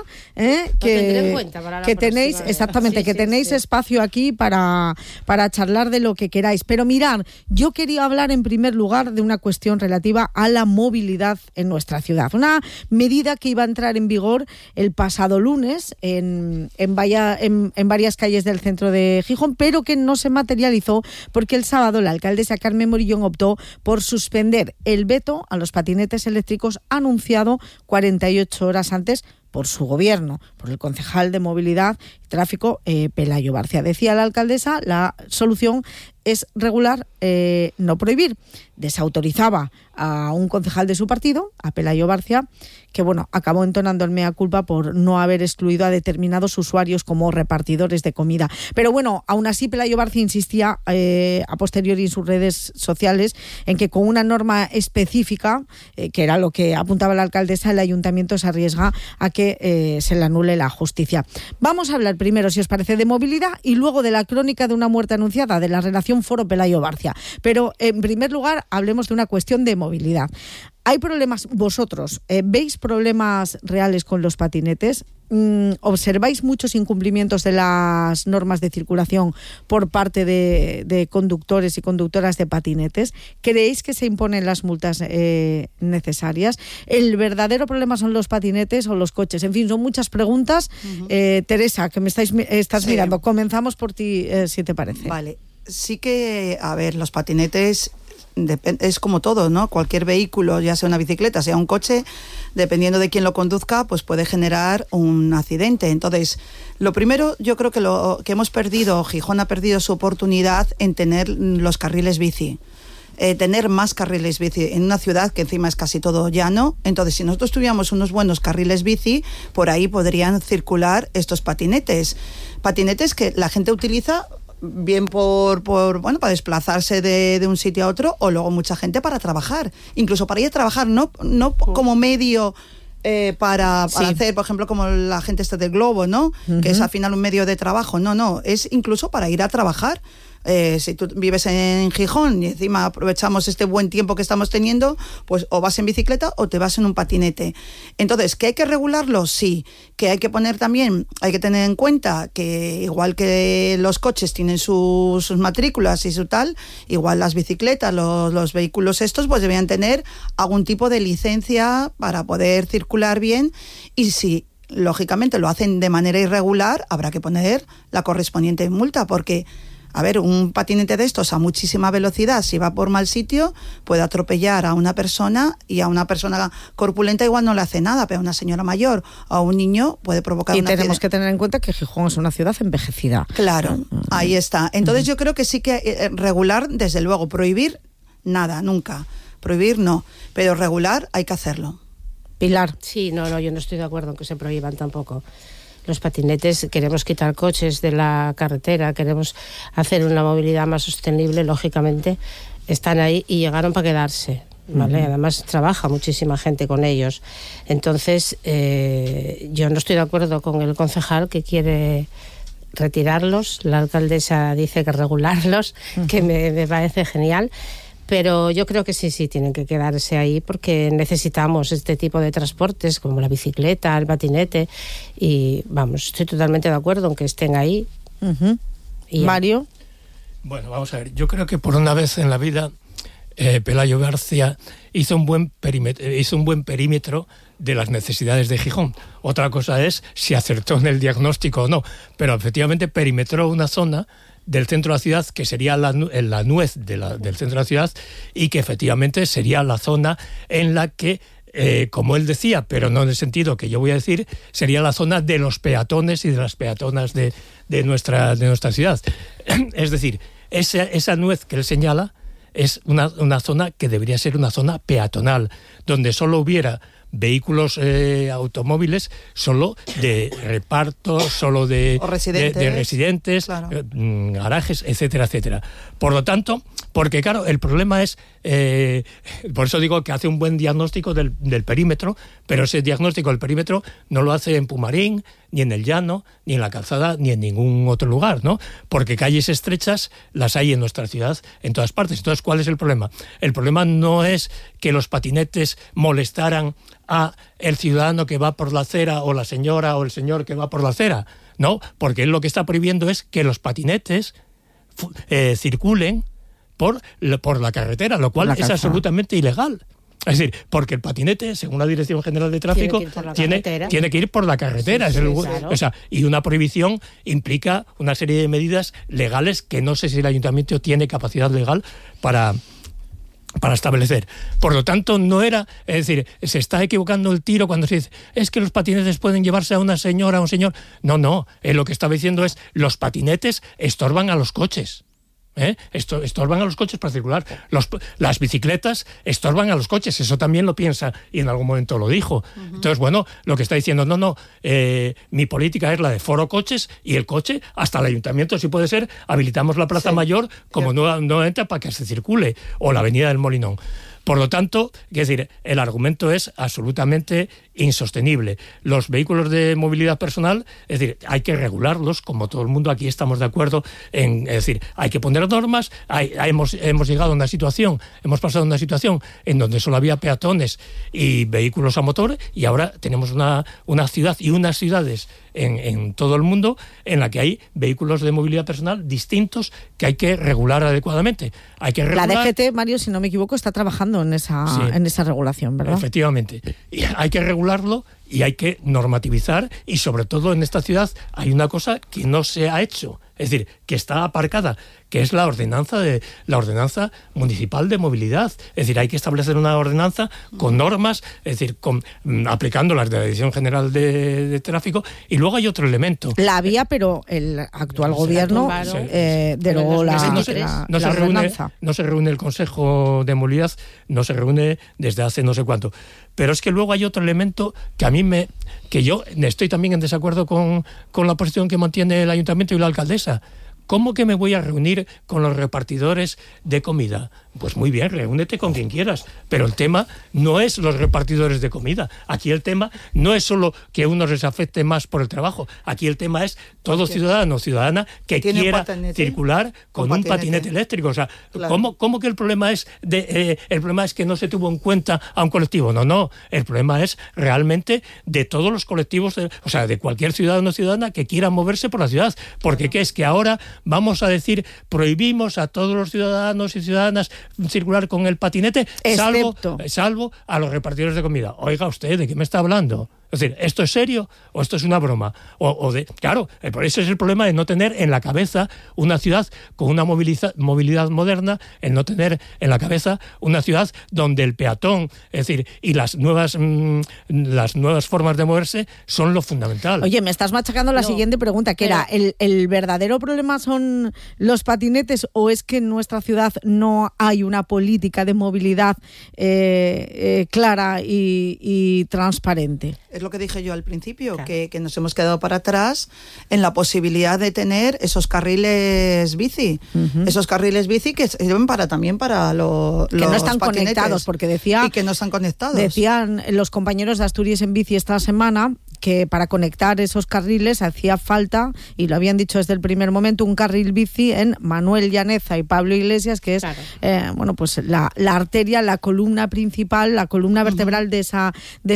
que tenéis, que tenéis espacio aquí para charlar de lo que queráis. Pero mirad, yo quería hablar en primer lugar de una cuestión relativa a la movilidad en nuestra ciudad. Una medida que iba a entrar en vigor el pasado lunes en varias calles del centro de Gijón, pero que no se materializó porque el sábado la alcaldesa Carmen Morillón optó por suspender el veto a los patinetes eléctricos anunciado 48 horas antes por su gobierno, por el concejal de Movilidad y Tráfico, Pelayo Barcia. Decía la alcaldesa, la solución es regular, no prohibir. Desautorizaba a un concejal de su partido, a Pelayo Barcia, que acabó entonando el mea culpa por no haber excluido a determinados usuarios como repartidores de comida. Pero aún así Pelayo Barcia insistía a posteriori en sus redes sociales en que con una norma específica, que era lo que apuntaba la alcaldesa, el ayuntamiento se arriesga a que se le anule la justicia. Vamos a hablar primero, si os parece, de movilidad y luego de la crónica de una muerte anunciada, de la relación Foro Pelayo Barcia. Pero en primer lugar hablemos de una cuestión de movilidad. ¿Hay problemas vosotros? ¿Veis problemas reales con los patinetes? ¿Observáis muchos incumplimientos de las normas de circulación por parte de conductores y conductoras de patinetes? ¿Creéis que se imponen las multas necesarias? ¿El verdadero problema son los patinetes o los coches? En fin, son muchas preguntas. Teresa, que me estás mirando, comenzamos por ti, si te parece. Vale, sí que, los patinetes... es como todo, ¿no? Cualquier vehículo, ya sea una bicicleta, sea un coche, dependiendo de quién lo conduzca, pues puede generar un accidente. Entonces, lo primero, yo creo que hemos perdido, Gijón ha perdido su oportunidad en tener los carriles bici. Tener más carriles bici en una ciudad que encima es casi todo llano. Entonces, si nosotros tuviéramos unos buenos carriles bici, por ahí podrían circular estos patinetes que la gente utiliza bien para desplazarse de un sitio a otro, o luego mucha gente para trabajar, incluso para ir a trabajar, no como medio para hacer, por ejemplo, como la gente del Globo, ¿no? Que es al final un medio de trabajo. No, es incluso para ir a trabajar. Si tú vives en Gijón y encima aprovechamos este buen tiempo que estamos teniendo, pues o vas en bicicleta o te vas en un patinete. Entonces, ¿que hay que regularlo? Sí. Que hay que tener en cuenta que igual que los coches tienen sus matrículas y su tal, igual las bicicletas, los vehículos estos, pues deberían tener algún tipo de licencia para poder circular bien, y si lógicamente lo hacen de manera irregular, habrá que poner la correspondiente multa, porque un patinete de estos a muchísima velocidad, si va por mal sitio, puede atropellar a una persona, y a una persona corpulenta igual no le hace nada, pero a una señora mayor o a un niño puede provocar una... Y tenemos que tener en cuenta que Gijón es una ciudad envejecida. Claro, ahí está. Entonces yo creo que sí que regular, desde luego, prohibir, nada, nunca. Prohibir no, pero regular hay que hacerlo. Pilar. Sí, no, yo no estoy de acuerdo en que se prohíban tampoco. Los patinetes, queremos quitar coches de la carretera, queremos hacer una movilidad más sostenible, lógicamente, están ahí y llegaron para quedarse, ¿vale? Además trabaja muchísima gente con ellos. Entonces, yo no estoy de acuerdo con el concejal que quiere retirarlos. La alcaldesa dice que regularlos, que me parece genial. Pero yo creo que sí, tienen que quedarse ahí porque necesitamos este tipo de transportes como la bicicleta, el patinete y vamos, estoy totalmente de acuerdo en que estén ahí. Mario. Bueno, vamos a ver, yo creo que por una vez en la vida Pelayo García hizo un buen perímetro de las necesidades de Gijón. Otra cosa es si acertó en el diagnóstico o no, pero efectivamente perimetró una zona del centro de la ciudad que sería la nuez del centro de la ciudad y que efectivamente sería la zona en la que, como él decía, pero no en el sentido que yo voy a decir, sería la zona de los peatones y de las peatonas de nuestra ciudad. Es decir, esa nuez que él señala es una zona que debería ser una zona peatonal, donde solo hubiera vehículos automóviles solo de reparto, solo de residentes, claro, garajes, etcétera, etcétera. Por lo tanto, porque claro, el problema es, por eso digo que hace un buen diagnóstico del perímetro, pero ese diagnóstico del perímetro no lo hace en Pumarín, ni en el Llano, ni en la Calzada, ni en ningún otro lugar, ¿no? Porque calles estrechas las hay en nuestra ciudad, en todas partes. Entonces, ¿cuál es el problema? El problema no es que los patinetes molestaran a el ciudadano que va por la acera o la señora o el señor que va por la acera, no, porque él lo que está prohibiendo es que los patinetes circulen por la carretera, lo cual es absolutamente ilegal. Es decir, porque el patinete, según la Dirección General de Tráfico, tiene que ir por la carretera. Sí, claro. O sea, y una prohibición implica una serie de medidas legales que no sé si el ayuntamiento tiene capacidad legal para establecer. Por lo tanto, no era, es decir, se está equivocando el tiro cuando se dice, es que los patinetes pueden llevarse a una señora, a un señor. No, lo que estaba diciendo es, los patinetes estorban a los coches. Estorban a los coches para circular. Las bicicletas estorban a los coches, eso también lo piensa y en algún momento lo dijo. Entonces, bueno, lo que está diciendo, mi política es la de foro coches y el coche, hasta el ayuntamiento, si puede ser, habilitamos la Plaza Mayor como nuevamente para que se circule, o la Avenida del Molinón. Por lo tanto, es decir, el argumento es absolutamente insostenible. Los vehículos de movilidad personal, es decir, hay que regularlos, como todo el mundo aquí estamos de acuerdo es decir, hay que poner normas. Hemos llegado a una situación, hemos pasado a una situación en donde solo había peatones y vehículos a motor, y ahora tenemos una ciudad y unas ciudades en todo el mundo en la que hay vehículos de movilidad personal distintos que hay que regular adecuadamente. Hay que regular. La DGT, Mario, si no me equivoco, está trabajando en esa regulación, ¿verdad? Efectivamente. Y hay que regularlo y hay que normativizar, y sobre todo en esta ciudad hay una cosa que no se ha hecho, es decir, que está aparcada, que es la ordenanza municipal de movilidad. Es decir, hay que establecer una ordenanza con normas, es decir, aplicando las de la Dirección General de Tráfico. Y luego hay otro elemento. La había, pero el actual gobierno derogó la ordenanza. No se reúne el Consejo de Movilidad, no se reúne desde hace no sé cuánto. Pero es que luego hay otro elemento que yo estoy también en desacuerdo con la posición que mantiene el ayuntamiento y la alcaldesa. ¿Cómo que me voy a reunir con los repartidores de comida? Pues muy bien, reúnete con quien quieras, pero el tema no es los repartidores de comida. Aquí el tema no es solo que uno les afecte más por el trabajo. Aquí el tema es todo ciudadano o ciudadana que quiera circular con un patinete eléctrico. O sea, claro. ¿Cómo que el problema es que no se tuvo en cuenta a un colectivo? No. El problema es realmente de todos los colectivos, de cualquier ciudadano o ciudadana que quiera moverse por la ciudad. Porque ¿qué es? Que ahora vamos a decir, prohibimos a todos los ciudadanos y ciudadanas circular con el patinete, salvo a los repartidores de comida. Oiga usted, ¿de qué me está hablando? Es decir, ¿esto es serio o esto es una broma? Claro, ese es el problema de no tener en la cabeza una ciudad con una movilidad moderna, el no tener en la cabeza una ciudad donde el peatón, es decir, y las nuevas formas de moverse son lo fundamental. Oye, me estás machacando la siguiente pregunta, que era, ¿el verdadero problema son los patinetes o es que en nuestra ciudad no hay una política de movilidad clara y transparente? Es lo que dije yo al principio, claro. que nos hemos quedado para atrás en la posibilidad de tener esos carriles bici. Esos carriles bici que sirven también para los que no están conectados, porque y que no están conectados. Decían los compañeros de Asturias en Bici esta semana que para conectar esos carriles hacía falta, y lo habían dicho desde el primer momento, un carril bici en Manuel Llaneza y Pablo Iglesias, que es pues la arteria, la columna principal, la columna vertebral de esa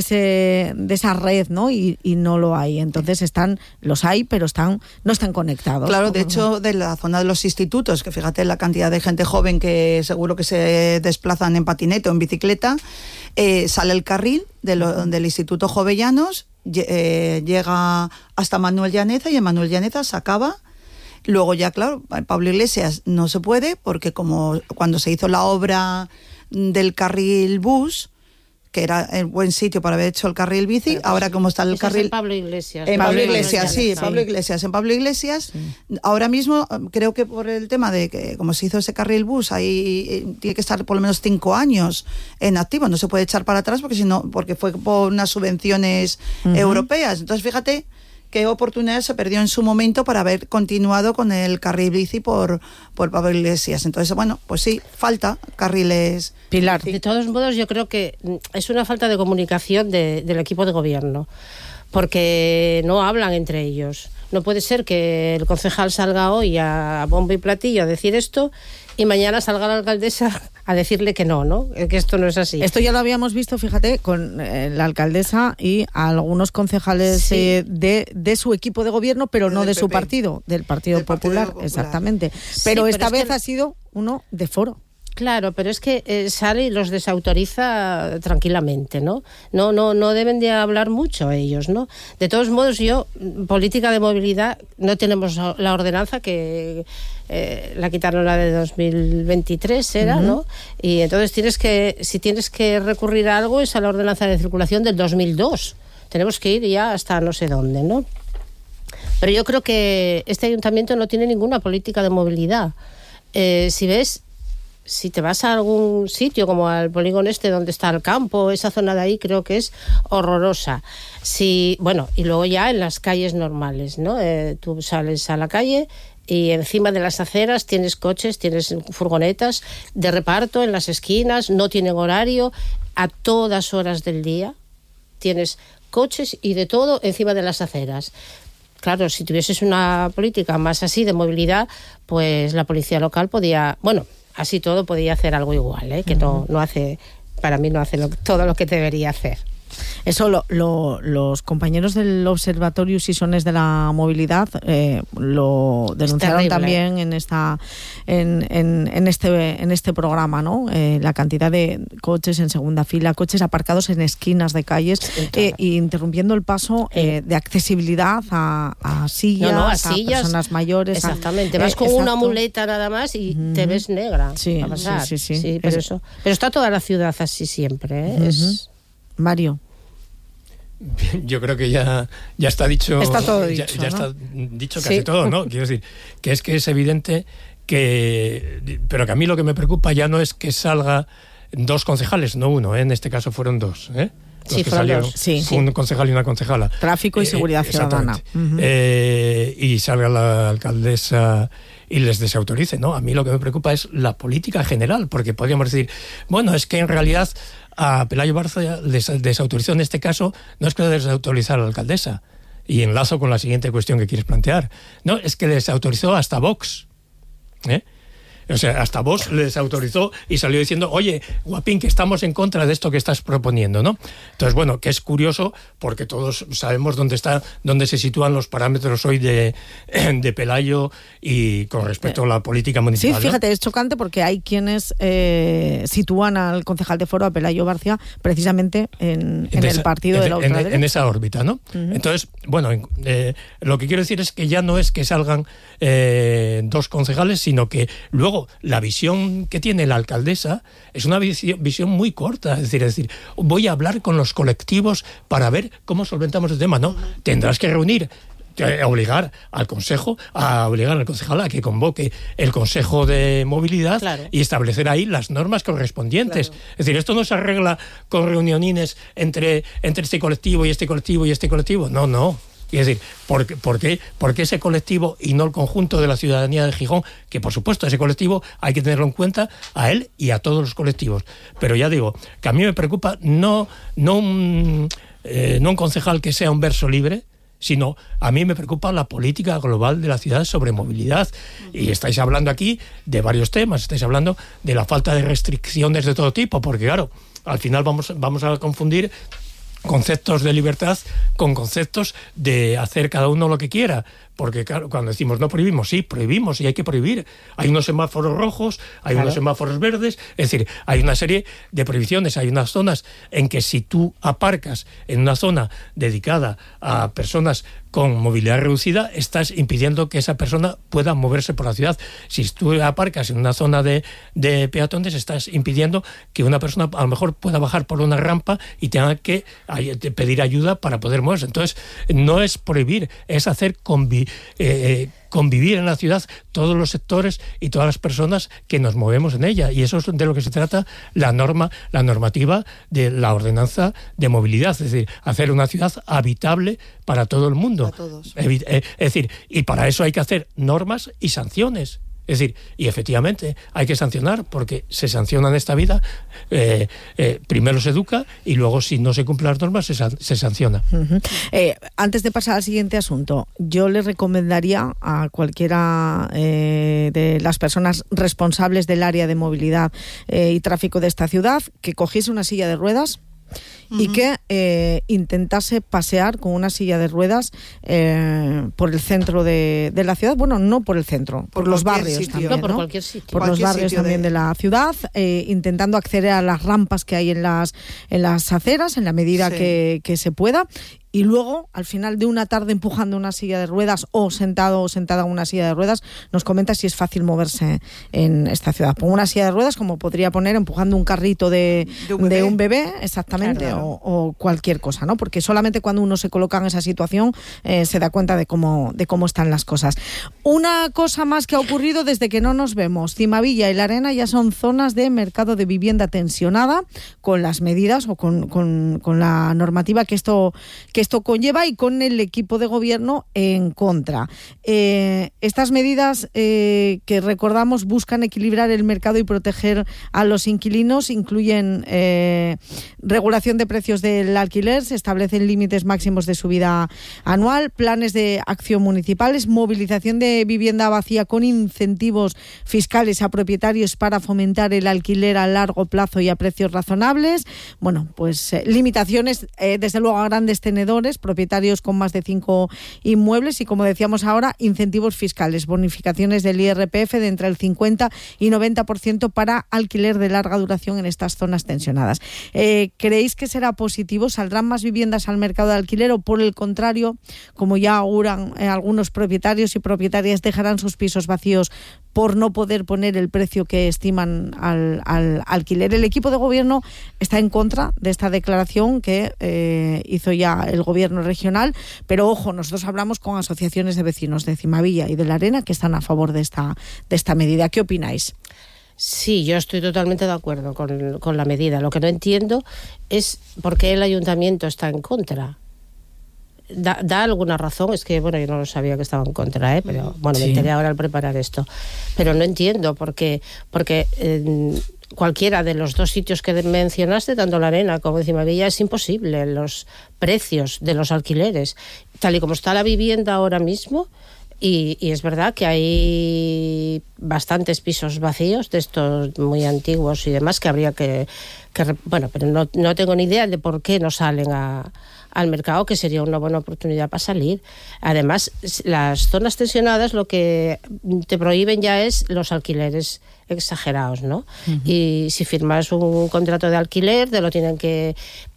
red, ¿no? Y no lo hay. Entonces los hay, pero no están conectados. Claro, de hecho, de la zona de los institutos, que fíjate la cantidad de gente joven que seguro que se desplazan en patinete o en bicicleta, sale el carril del Instituto Jovellanos, llega hasta Manuel Llaneza, y en Manuel Llaneza se acaba. Luego ya, claro, Pablo Iglesias no se puede, porque como cuando se hizo la obra del carril bus, que era el buen sitio para haber hecho el carril bici, pero ahora como está el carril... En Pablo Iglesias. En Pablo Iglesias, sí, Pablo Iglesias. En Pablo Iglesias, ahora mismo creo que por el tema de que como se hizo ese carril bus, ahí tiene que estar por lo menos 5 años en activo, no se puede echar para atrás porque fue por unas subvenciones europeas. Entonces fíjate qué oportunidad se perdió en su momento para haber continuado con el carril bici por Pablo Iglesias. Entonces, bueno, pues sí, falta carriles. Pilar. De todos modos, yo creo que es una falta de comunicación del equipo de gobierno, porque no hablan entre ellos. No puede ser que el concejal salga hoy a bombo y platillo a decir esto y mañana salga la alcaldesa a decirle que no, que esto no es así. Esto ya lo habíamos visto, fíjate, con la alcaldesa y algunos concejales de su equipo de gobierno, pero no de su partido, del Partido Popular, exactamente. Pero esta vez ha sido uno de Foro. Claro, pero es que sale y los desautoriza tranquilamente, ¿no? No deben de hablar mucho ellos, ¿no? De todos modos, política de movilidad, no tenemos la ordenanza que la quitaron, la de 2023 era, ¿no? Y entonces si tienes que recurrir a algo es a la ordenanza de circulación del 2002. Tenemos que ir ya hasta no sé dónde, ¿no? Pero yo creo que este ayuntamiento no tiene ninguna política de movilidad. Si te vas a algún sitio como al polígono donde está el campo, esa zona de ahí creo que es horrorosa. Y luego ya en las calles normales, ¿no? Tú sales a la calle y encima de las aceras tienes coches, tienes furgonetas de reparto en las esquinas, no tienen horario, a todas horas del día tienes coches y de todo encima de las aceras. Claro, si tuvieses una política más así de movilidad, pues la policía local podía... Así todo podía hacer algo igual, que no hace, para mí no hace todo lo que debería hacer. Eso los compañeros del Observatorio Sisones de la Movilidad lo denunciaron también en este programa, ¿no? La cantidad de coches en segunda fila, coches aparcados en esquinas de calles, interrumpiendo el paso de accesibilidad a sillas, a personas mayores. Exactamente, vas con una muleta nada más y te ves negra. Sí, a pasar. Sí. Pero está toda la ciudad así siempre, Mario. Yo creo que ya está dicho. Está todo dicho. Ya está dicho casi todo, ¿no? Quiero decir, que es evidente pero que a mí lo que me preocupa ya no es que salga 2 concejales, no uno, en este caso fueron 2, Sí, fueron 2. Sí. Un concejal y una concejala. Tráfico y seguridad ciudadana. Y salga la alcaldesa y les desautorice, ¿no? A mí lo que me preocupa es la política general, porque podríamos decir, es que en realidad a Pelayo Barza les desautorizó en este caso, no es que le desautorizó a la alcaldesa, y enlazo con la siguiente cuestión que quieres plantear, no, es que les autorizó hasta Vox, O sea, hasta Vox les autorizó y salió diciendo, oye, guapín, que estamos en contra de esto que estás proponiendo, ¿no? Entonces, que es curioso porque todos sabemos dónde se sitúan los parámetros hoy de Pelayo y con respecto a la política municipal. Sí, fíjate, es chocante porque hay quienes sitúan al concejal de Foro, a Pelayo Barcia, precisamente en el partido de la ultraderecha. En esa órbita, ¿no? Entonces, lo que quiero decir es que ya no es que salgan 2 concejales, sino que luego la visión que tiene la alcaldesa es una visión muy corta, es decir, voy a hablar con los colectivos para ver cómo solventamos el tema. No, tendrás que obligar al concejal a que convoque el Consejo de Movilidad, claro, y establecer ahí las normas correspondientes. Claro. Es decir, esto no se arregla con reunionines entre este colectivo y este colectivo y este colectivo. No. Es decir, ¿por qué ese colectivo y no el conjunto de la ciudadanía de Gijón? Que por supuesto ese colectivo hay que tenerlo en cuenta, a él y a todos los colectivos. Pero ya digo, que a mí me preocupa no un non un concejal que sea un verso libre, sino a mí me preocupa la política global de la ciudad sobre movilidad. Y estáis hablando aquí de varios temas, estáis hablando de la falta de restricciones de todo tipo, porque claro, al final vamos a confundir conceptos de libertad con conceptos de hacer cada uno lo que quiera, porque claro, cuando decimos no prohibimos, sí, prohibimos y hay que prohibir. Hay unos semáforos rojos, hay unos semáforos verdes, es decir, hay una serie de prohibiciones, hay unas zonas en que si tú aparcas en una zona dedicada a personas con movilidad reducida, estás impidiendo que esa persona pueda moverse por la ciudad. Si tú aparcas en una zona de peatones, estás impidiendo que una persona a lo mejor pueda bajar por una rampa y tenga que pedir ayuda para poder moverse. Entonces, no es prohibir, es hacer convivir en la ciudad todos los sectores y todas las personas que nos movemos en ella, y eso es de lo que se trata la normativa de la ordenanza de movilidad, es decir, hacer una ciudad habitable para todo el mundo. Para todos. Es decir, y para eso hay que hacer normas y sanciones. Es decir, y efectivamente hay que sancionar, porque se sanciona en esta vida, primero se educa y luego, si no se cumplen las normas, se sanciona. Antes de pasar al siguiente asunto, yo le recomendaría a cualquiera de las personas responsables del área de movilidad y tráfico de esta ciudad que cogiese una silla de ruedas y que intentase pasear con una silla de ruedas por el centro de la ciudad. Bueno, no por el centro, por los barrios sitio, también, ¿no? por cualquier sitio. Por los barrios también de la ciudad, intentando acceder a las rampas que hay en las aceras en la medida que se pueda. Y luego, al final de una tarde empujando una silla de ruedas o sentado o sentada en una silla de ruedas, nos comenta si es fácil moverse en esta ciudad. Pongo una silla de ruedas como podría poner empujando un carrito de un bebé, exactamente, claro. o cualquier cosa, ¿no? Porque solamente cuando uno se coloca en esa situación se da cuenta de cómo están las cosas. Una cosa más que ha ocurrido desde que no nos vemos. Cimavilla y La Arena ya son zonas de mercado de vivienda tensionada, con las medidas o con la normativa que esto conlleva, y con el equipo de gobierno en contra. Estas medidas que recordamos buscan equilibrar el mercado y proteger a los inquilinos. Incluyen regulación de precios del alquiler, se establecen límites máximos de subida anual, planes de acción municipales, movilización de vivienda vacía con incentivos fiscales a propietarios para fomentar el alquiler a largo plazo y a precios razonables. Bueno, pues limitaciones desde luego a grandes tenedores, propietarios con más de 5 inmuebles, y como decíamos ahora, incentivos fiscales, bonificaciones del IRPF de entre el 50 y 90% para alquiler de larga duración en estas zonas tensionadas. ¿Creéis que será positivo? ¿Saldrán más viviendas al mercado de alquiler, o por el contrario, como ya auguran algunos propietarios y propietarias, dejarán sus pisos vacíos por no poder poner el precio que estiman al alquiler? El equipo de gobierno está en contra de esta declaración que hizo ya el gobierno regional, pero ojo, nosotros hablamos con asociaciones de vecinos de Cimavilla y de La Arena que están a favor de esta medida. ¿Qué opináis? Sí, yo estoy totalmente de acuerdo con la medida. Lo que no entiendo es por qué el ayuntamiento está en contra. Da alguna razón, es que, bueno, yo no lo sabía que estaba en contra, pero bueno, me enteré ahora al preparar esto. Pero no entiendo porque cualquiera de los dos sitios que mencionaste, tanto La Arena como Cimavilla, es imposible los precios de los alquileres. Tal y como está la vivienda ahora mismo, y es verdad que hay bastantes pisos vacíos, de estos muy antiguos y demás, que habría que bueno, pero no tengo ni idea de por qué no salen al mercado, que sería una buena oportunidad para salir. Además, las zonas tensionadas lo que te prohíben ya es los alquileres exagerados, ¿no? Uh-huh. Y si firmas un contrato de alquiler, te lo tienen que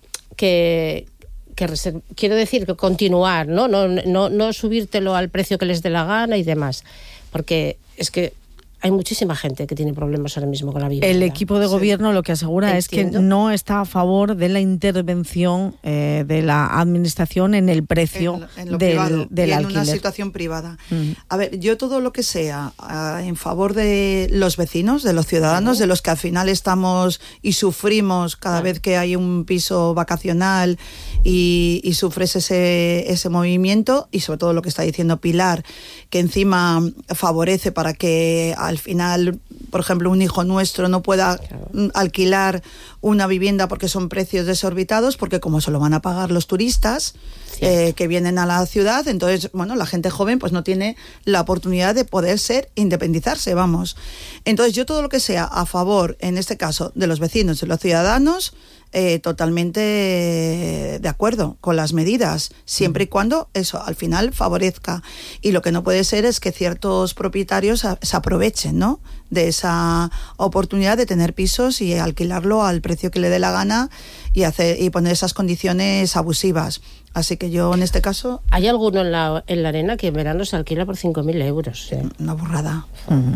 quiero decir, que continuar, no subírtelo al precio que les dé la gana y demás, porque es que hay muchísima gente que tiene problemas ahora mismo con la vivienda. El equipo de gobierno lo que asegura es que no está a favor de la intervención de la administración en el precio del alquiler. En una situación privada. A ver, yo todo lo que sea en favor de los vecinos, de los ciudadanos, de los que al final estamos y sufrimos cada vez que hay un piso vacacional y sufres ese movimiento, y sobre todo lo que está diciendo Pilar, que encima favorece para que al al final, por ejemplo, un hijo nuestro no pueda alquilar una vivienda porque son precios desorbitados, porque como se lo van a pagar los turistas que vienen a la ciudad, entonces, bueno, la gente joven pues no tiene la oportunidad de poder independizarse, vamos. Entonces, yo todo lo que sea a favor, en este caso, de los vecinos, de los ciudadanos, totalmente de acuerdo con las medidas, siempre y cuando eso al final favorezca. Y lo que no puede ser es que ciertos propietarios se aprovechen, ¿no?, de esa oportunidad de tener pisos y alquilarlo al precio que le dé la gana y poner esas condiciones abusivas. Así que yo, en este caso... Hay alguno en la arena que en verano se alquila por 5.000 euros. Una burrada.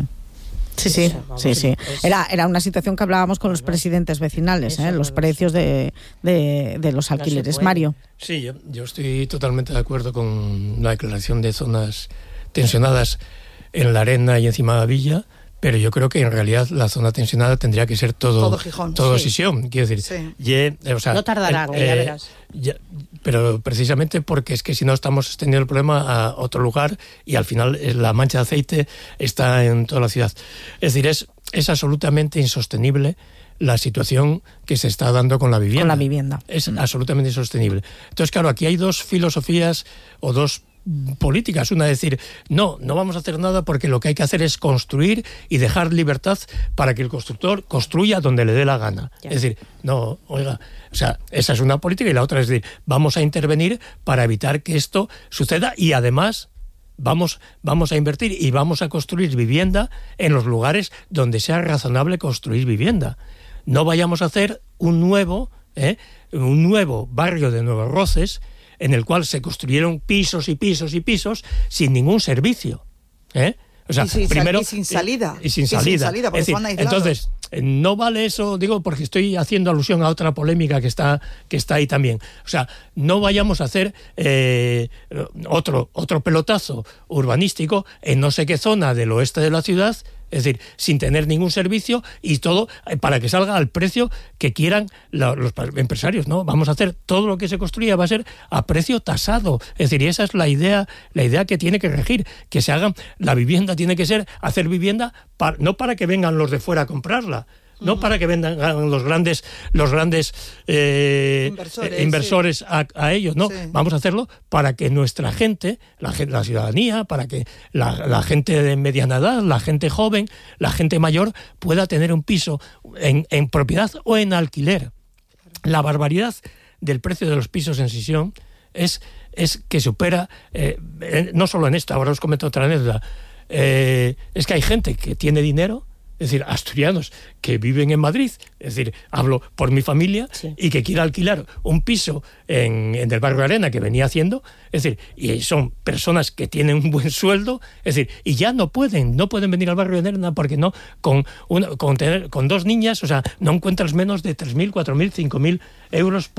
Sí. Era una situación que hablábamos con los presidentes vecinales, los precios de los alquileres. Mario. Sí, yo estoy totalmente de acuerdo con la declaración de zonas tensionadas en la arena y encima de la villa, pero yo creo que en realidad la zona tensionada tendría que ser todo Gijón. Todo Sisión, quiero decir. No tardarán, ya verás. Pero precisamente porque es que si no estamos extendiendo el problema a otro lugar y al final la mancha de aceite está en toda la ciudad. Es decir, es absolutamente insostenible la situación que se está dando con la vivienda. Es absolutamente insostenible. Entonces, claro, aquí hay dos filosofías o dos políticas. Una, decir, no vamos a hacer nada porque lo que hay que hacer es construir y dejar libertad para que el constructor construya donde le dé la gana. Es decir, no, oiga, o sea, esa es una política, y la otra es decir, vamos a intervenir para evitar que esto suceda, y además vamos a invertir y vamos a construir vivienda en los lugares donde sea razonable construir vivienda. No vayamos a hacer un nuevo barrio de Nuevos Roces en el cual se construyeron pisos y pisos y pisos sin ningún servicio. O sea, y sin salida. Y sin salida. Porque es decir, entonces, no vale eso, digo, porque estoy haciendo alusión a otra polémica que está ahí también. O sea, no vayamos a hacer otro pelotazo urbanístico en no sé qué zona del oeste de la ciudad, es decir, sin tener ningún servicio, y todo para que salga al precio que quieran los empresarios, ¿no? Vamos a hacer todo lo que se construya, va a ser a precio tasado. Es decir, y esa es la idea que tiene que regir, que se hagan, la vivienda tiene que ser, hacer vivienda no para que vengan los de fuera a comprarla, no para que vendan los grandes inversores a ellos, no, vamos a hacerlo para que nuestra gente, la ciudadanía, para que la gente de mediana edad, la gente joven, la gente mayor pueda tener un piso en propiedad o en alquiler. La barbaridad del precio de los pisos en Sisión es que supera, no solo en esto, ahora os comento otra anécdota, es que hay gente que tiene dinero, es decir, asturianos que viven en Madrid, es decir, hablo por mi familia, y que quiere alquilar un piso en el barrio Arena, que venía haciendo, es decir, y son personas que tienen un buen sueldo, es decir, y ya no pueden venir al barrio Arena porque no, con dos niñas, o sea, no encuentras menos de 3.000, 4.000, 5.000 euros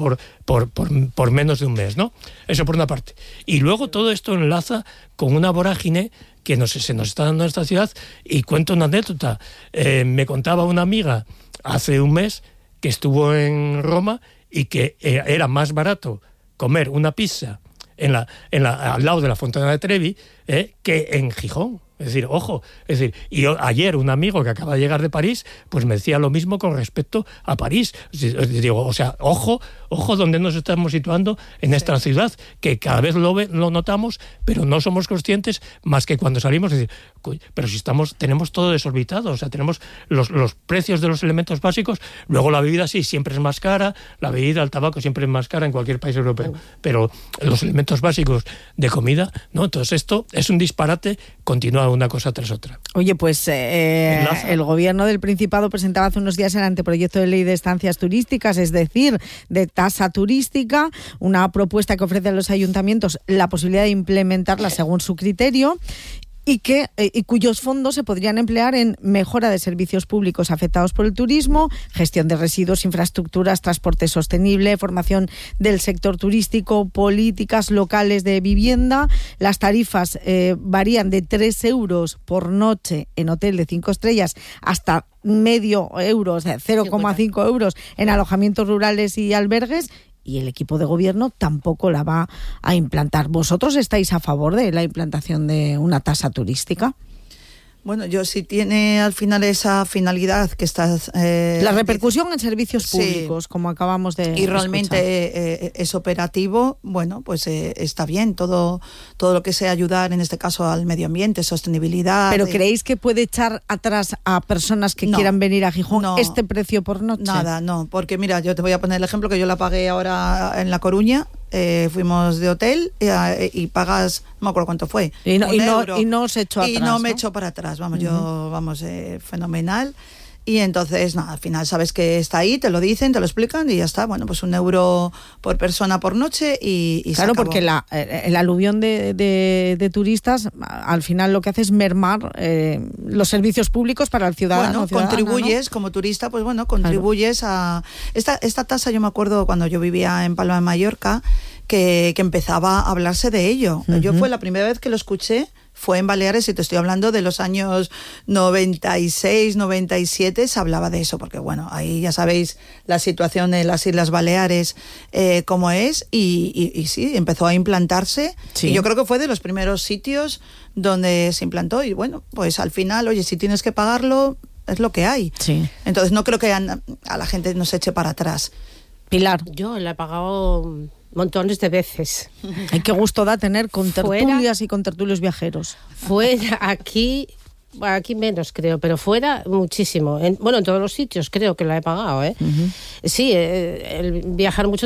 por menos de un mes, ¿no? Eso por una parte. Y luego todo esto enlaza con una vorágine que se nos está dando en esta ciudad, y cuento una anécdota. Me contaba una amiga hace un mes que estuvo en Roma y que era más barato comer una pizza al lado de la Fontana de Trevi que en Gijón. Es decir, ojo, y ayer un amigo que acaba de llegar de París, pues me decía lo mismo con respecto a París. Digo, o sea, ojo donde nos estamos situando en esta ciudad, que cada vez lo notamos, pero no somos conscientes más que cuando salimos, es decir, pero si tenemos todo desorbitado, o sea, tenemos los precios de los elementos básicos, luego la bebida sí, siempre es más cara, la bebida, el tabaco siempre es más cara en cualquier país europeo, pero los elementos básicos de comida, ¿no? Entonces esto es un disparate continuado, una cosa tras otra. Oye, pues el gobierno del Principado presentaba hace unos días el anteproyecto de ley de estancias turísticas, es decir, de tasa turística, una propuesta que ofrece a los ayuntamientos la posibilidad de implementarla según su criterio, y cuyos fondos se podrían emplear en mejora de servicios públicos afectados por el turismo, gestión de residuos, infraestructuras, transporte sostenible, formación del sector turístico, políticas locales de vivienda. Las tarifas varían de 3 euros por noche en hotel de 5 estrellas hasta medio euro, o sea, 0,5 euros en alojamientos rurales y albergues. Y el equipo de gobierno tampoco la va a implantar. ¿Vosotros estáis a favor de la implantación de una tasa turística? Bueno, yo si tiene al final esa finalidad que estás... la repercusión en servicios públicos, sí, como acabamos de y realmente es operativo, bueno, pues está bien. Todo lo que sea ayudar, en este caso, al medio ambiente, sostenibilidad... ¿Pero creéis que puede echar atrás a personas que quieran venir a Gijón este precio por noche? Nada, no, porque mira, yo te voy a poner el ejemplo que yo la pagué ahora en La Coruña. Fuimos de hotel y pagas, no me acuerdo cuánto fue, y no se echó atrás, y no me echó para atrás, vamos, yo, vamos, fenomenal. Y entonces, nada, al final sabes que está ahí, te lo dicen, te lo explican y ya está. Bueno, pues €1 por persona por noche y claro, se acabó. porque el aluvión de turistas al final lo que hace es mermar los servicios públicos para el ciudadano. Bueno, contribuyes, ¿no? Como turista, pues bueno, contribuyes a... Esta tasa, yo me acuerdo cuando yo vivía en Palma de Mallorca, que empezaba a hablarse de ello. Yo fue la primera vez que lo escuché, fue en Baleares, y te estoy hablando de los años 96, 97, se hablaba de eso, porque bueno, ahí ya sabéis la situación en las Islas Baleares cómo es, y sí, empezó a implantarse, y yo creo que fue de los primeros sitios donde se implantó, y bueno, pues al final, oye, si tienes que pagarlo, es lo que hay. Sí. Entonces no creo que a la gente nos eche para atrás. Pilar. Yo la he pagado montones de veces. Ay, qué gusto da tener contertulias y contertulios viajeros. Fuera, aquí menos creo, pero fuera muchísimo. En todos los sitios creo que la he pagado, ¿eh? Sí, el viajar mucho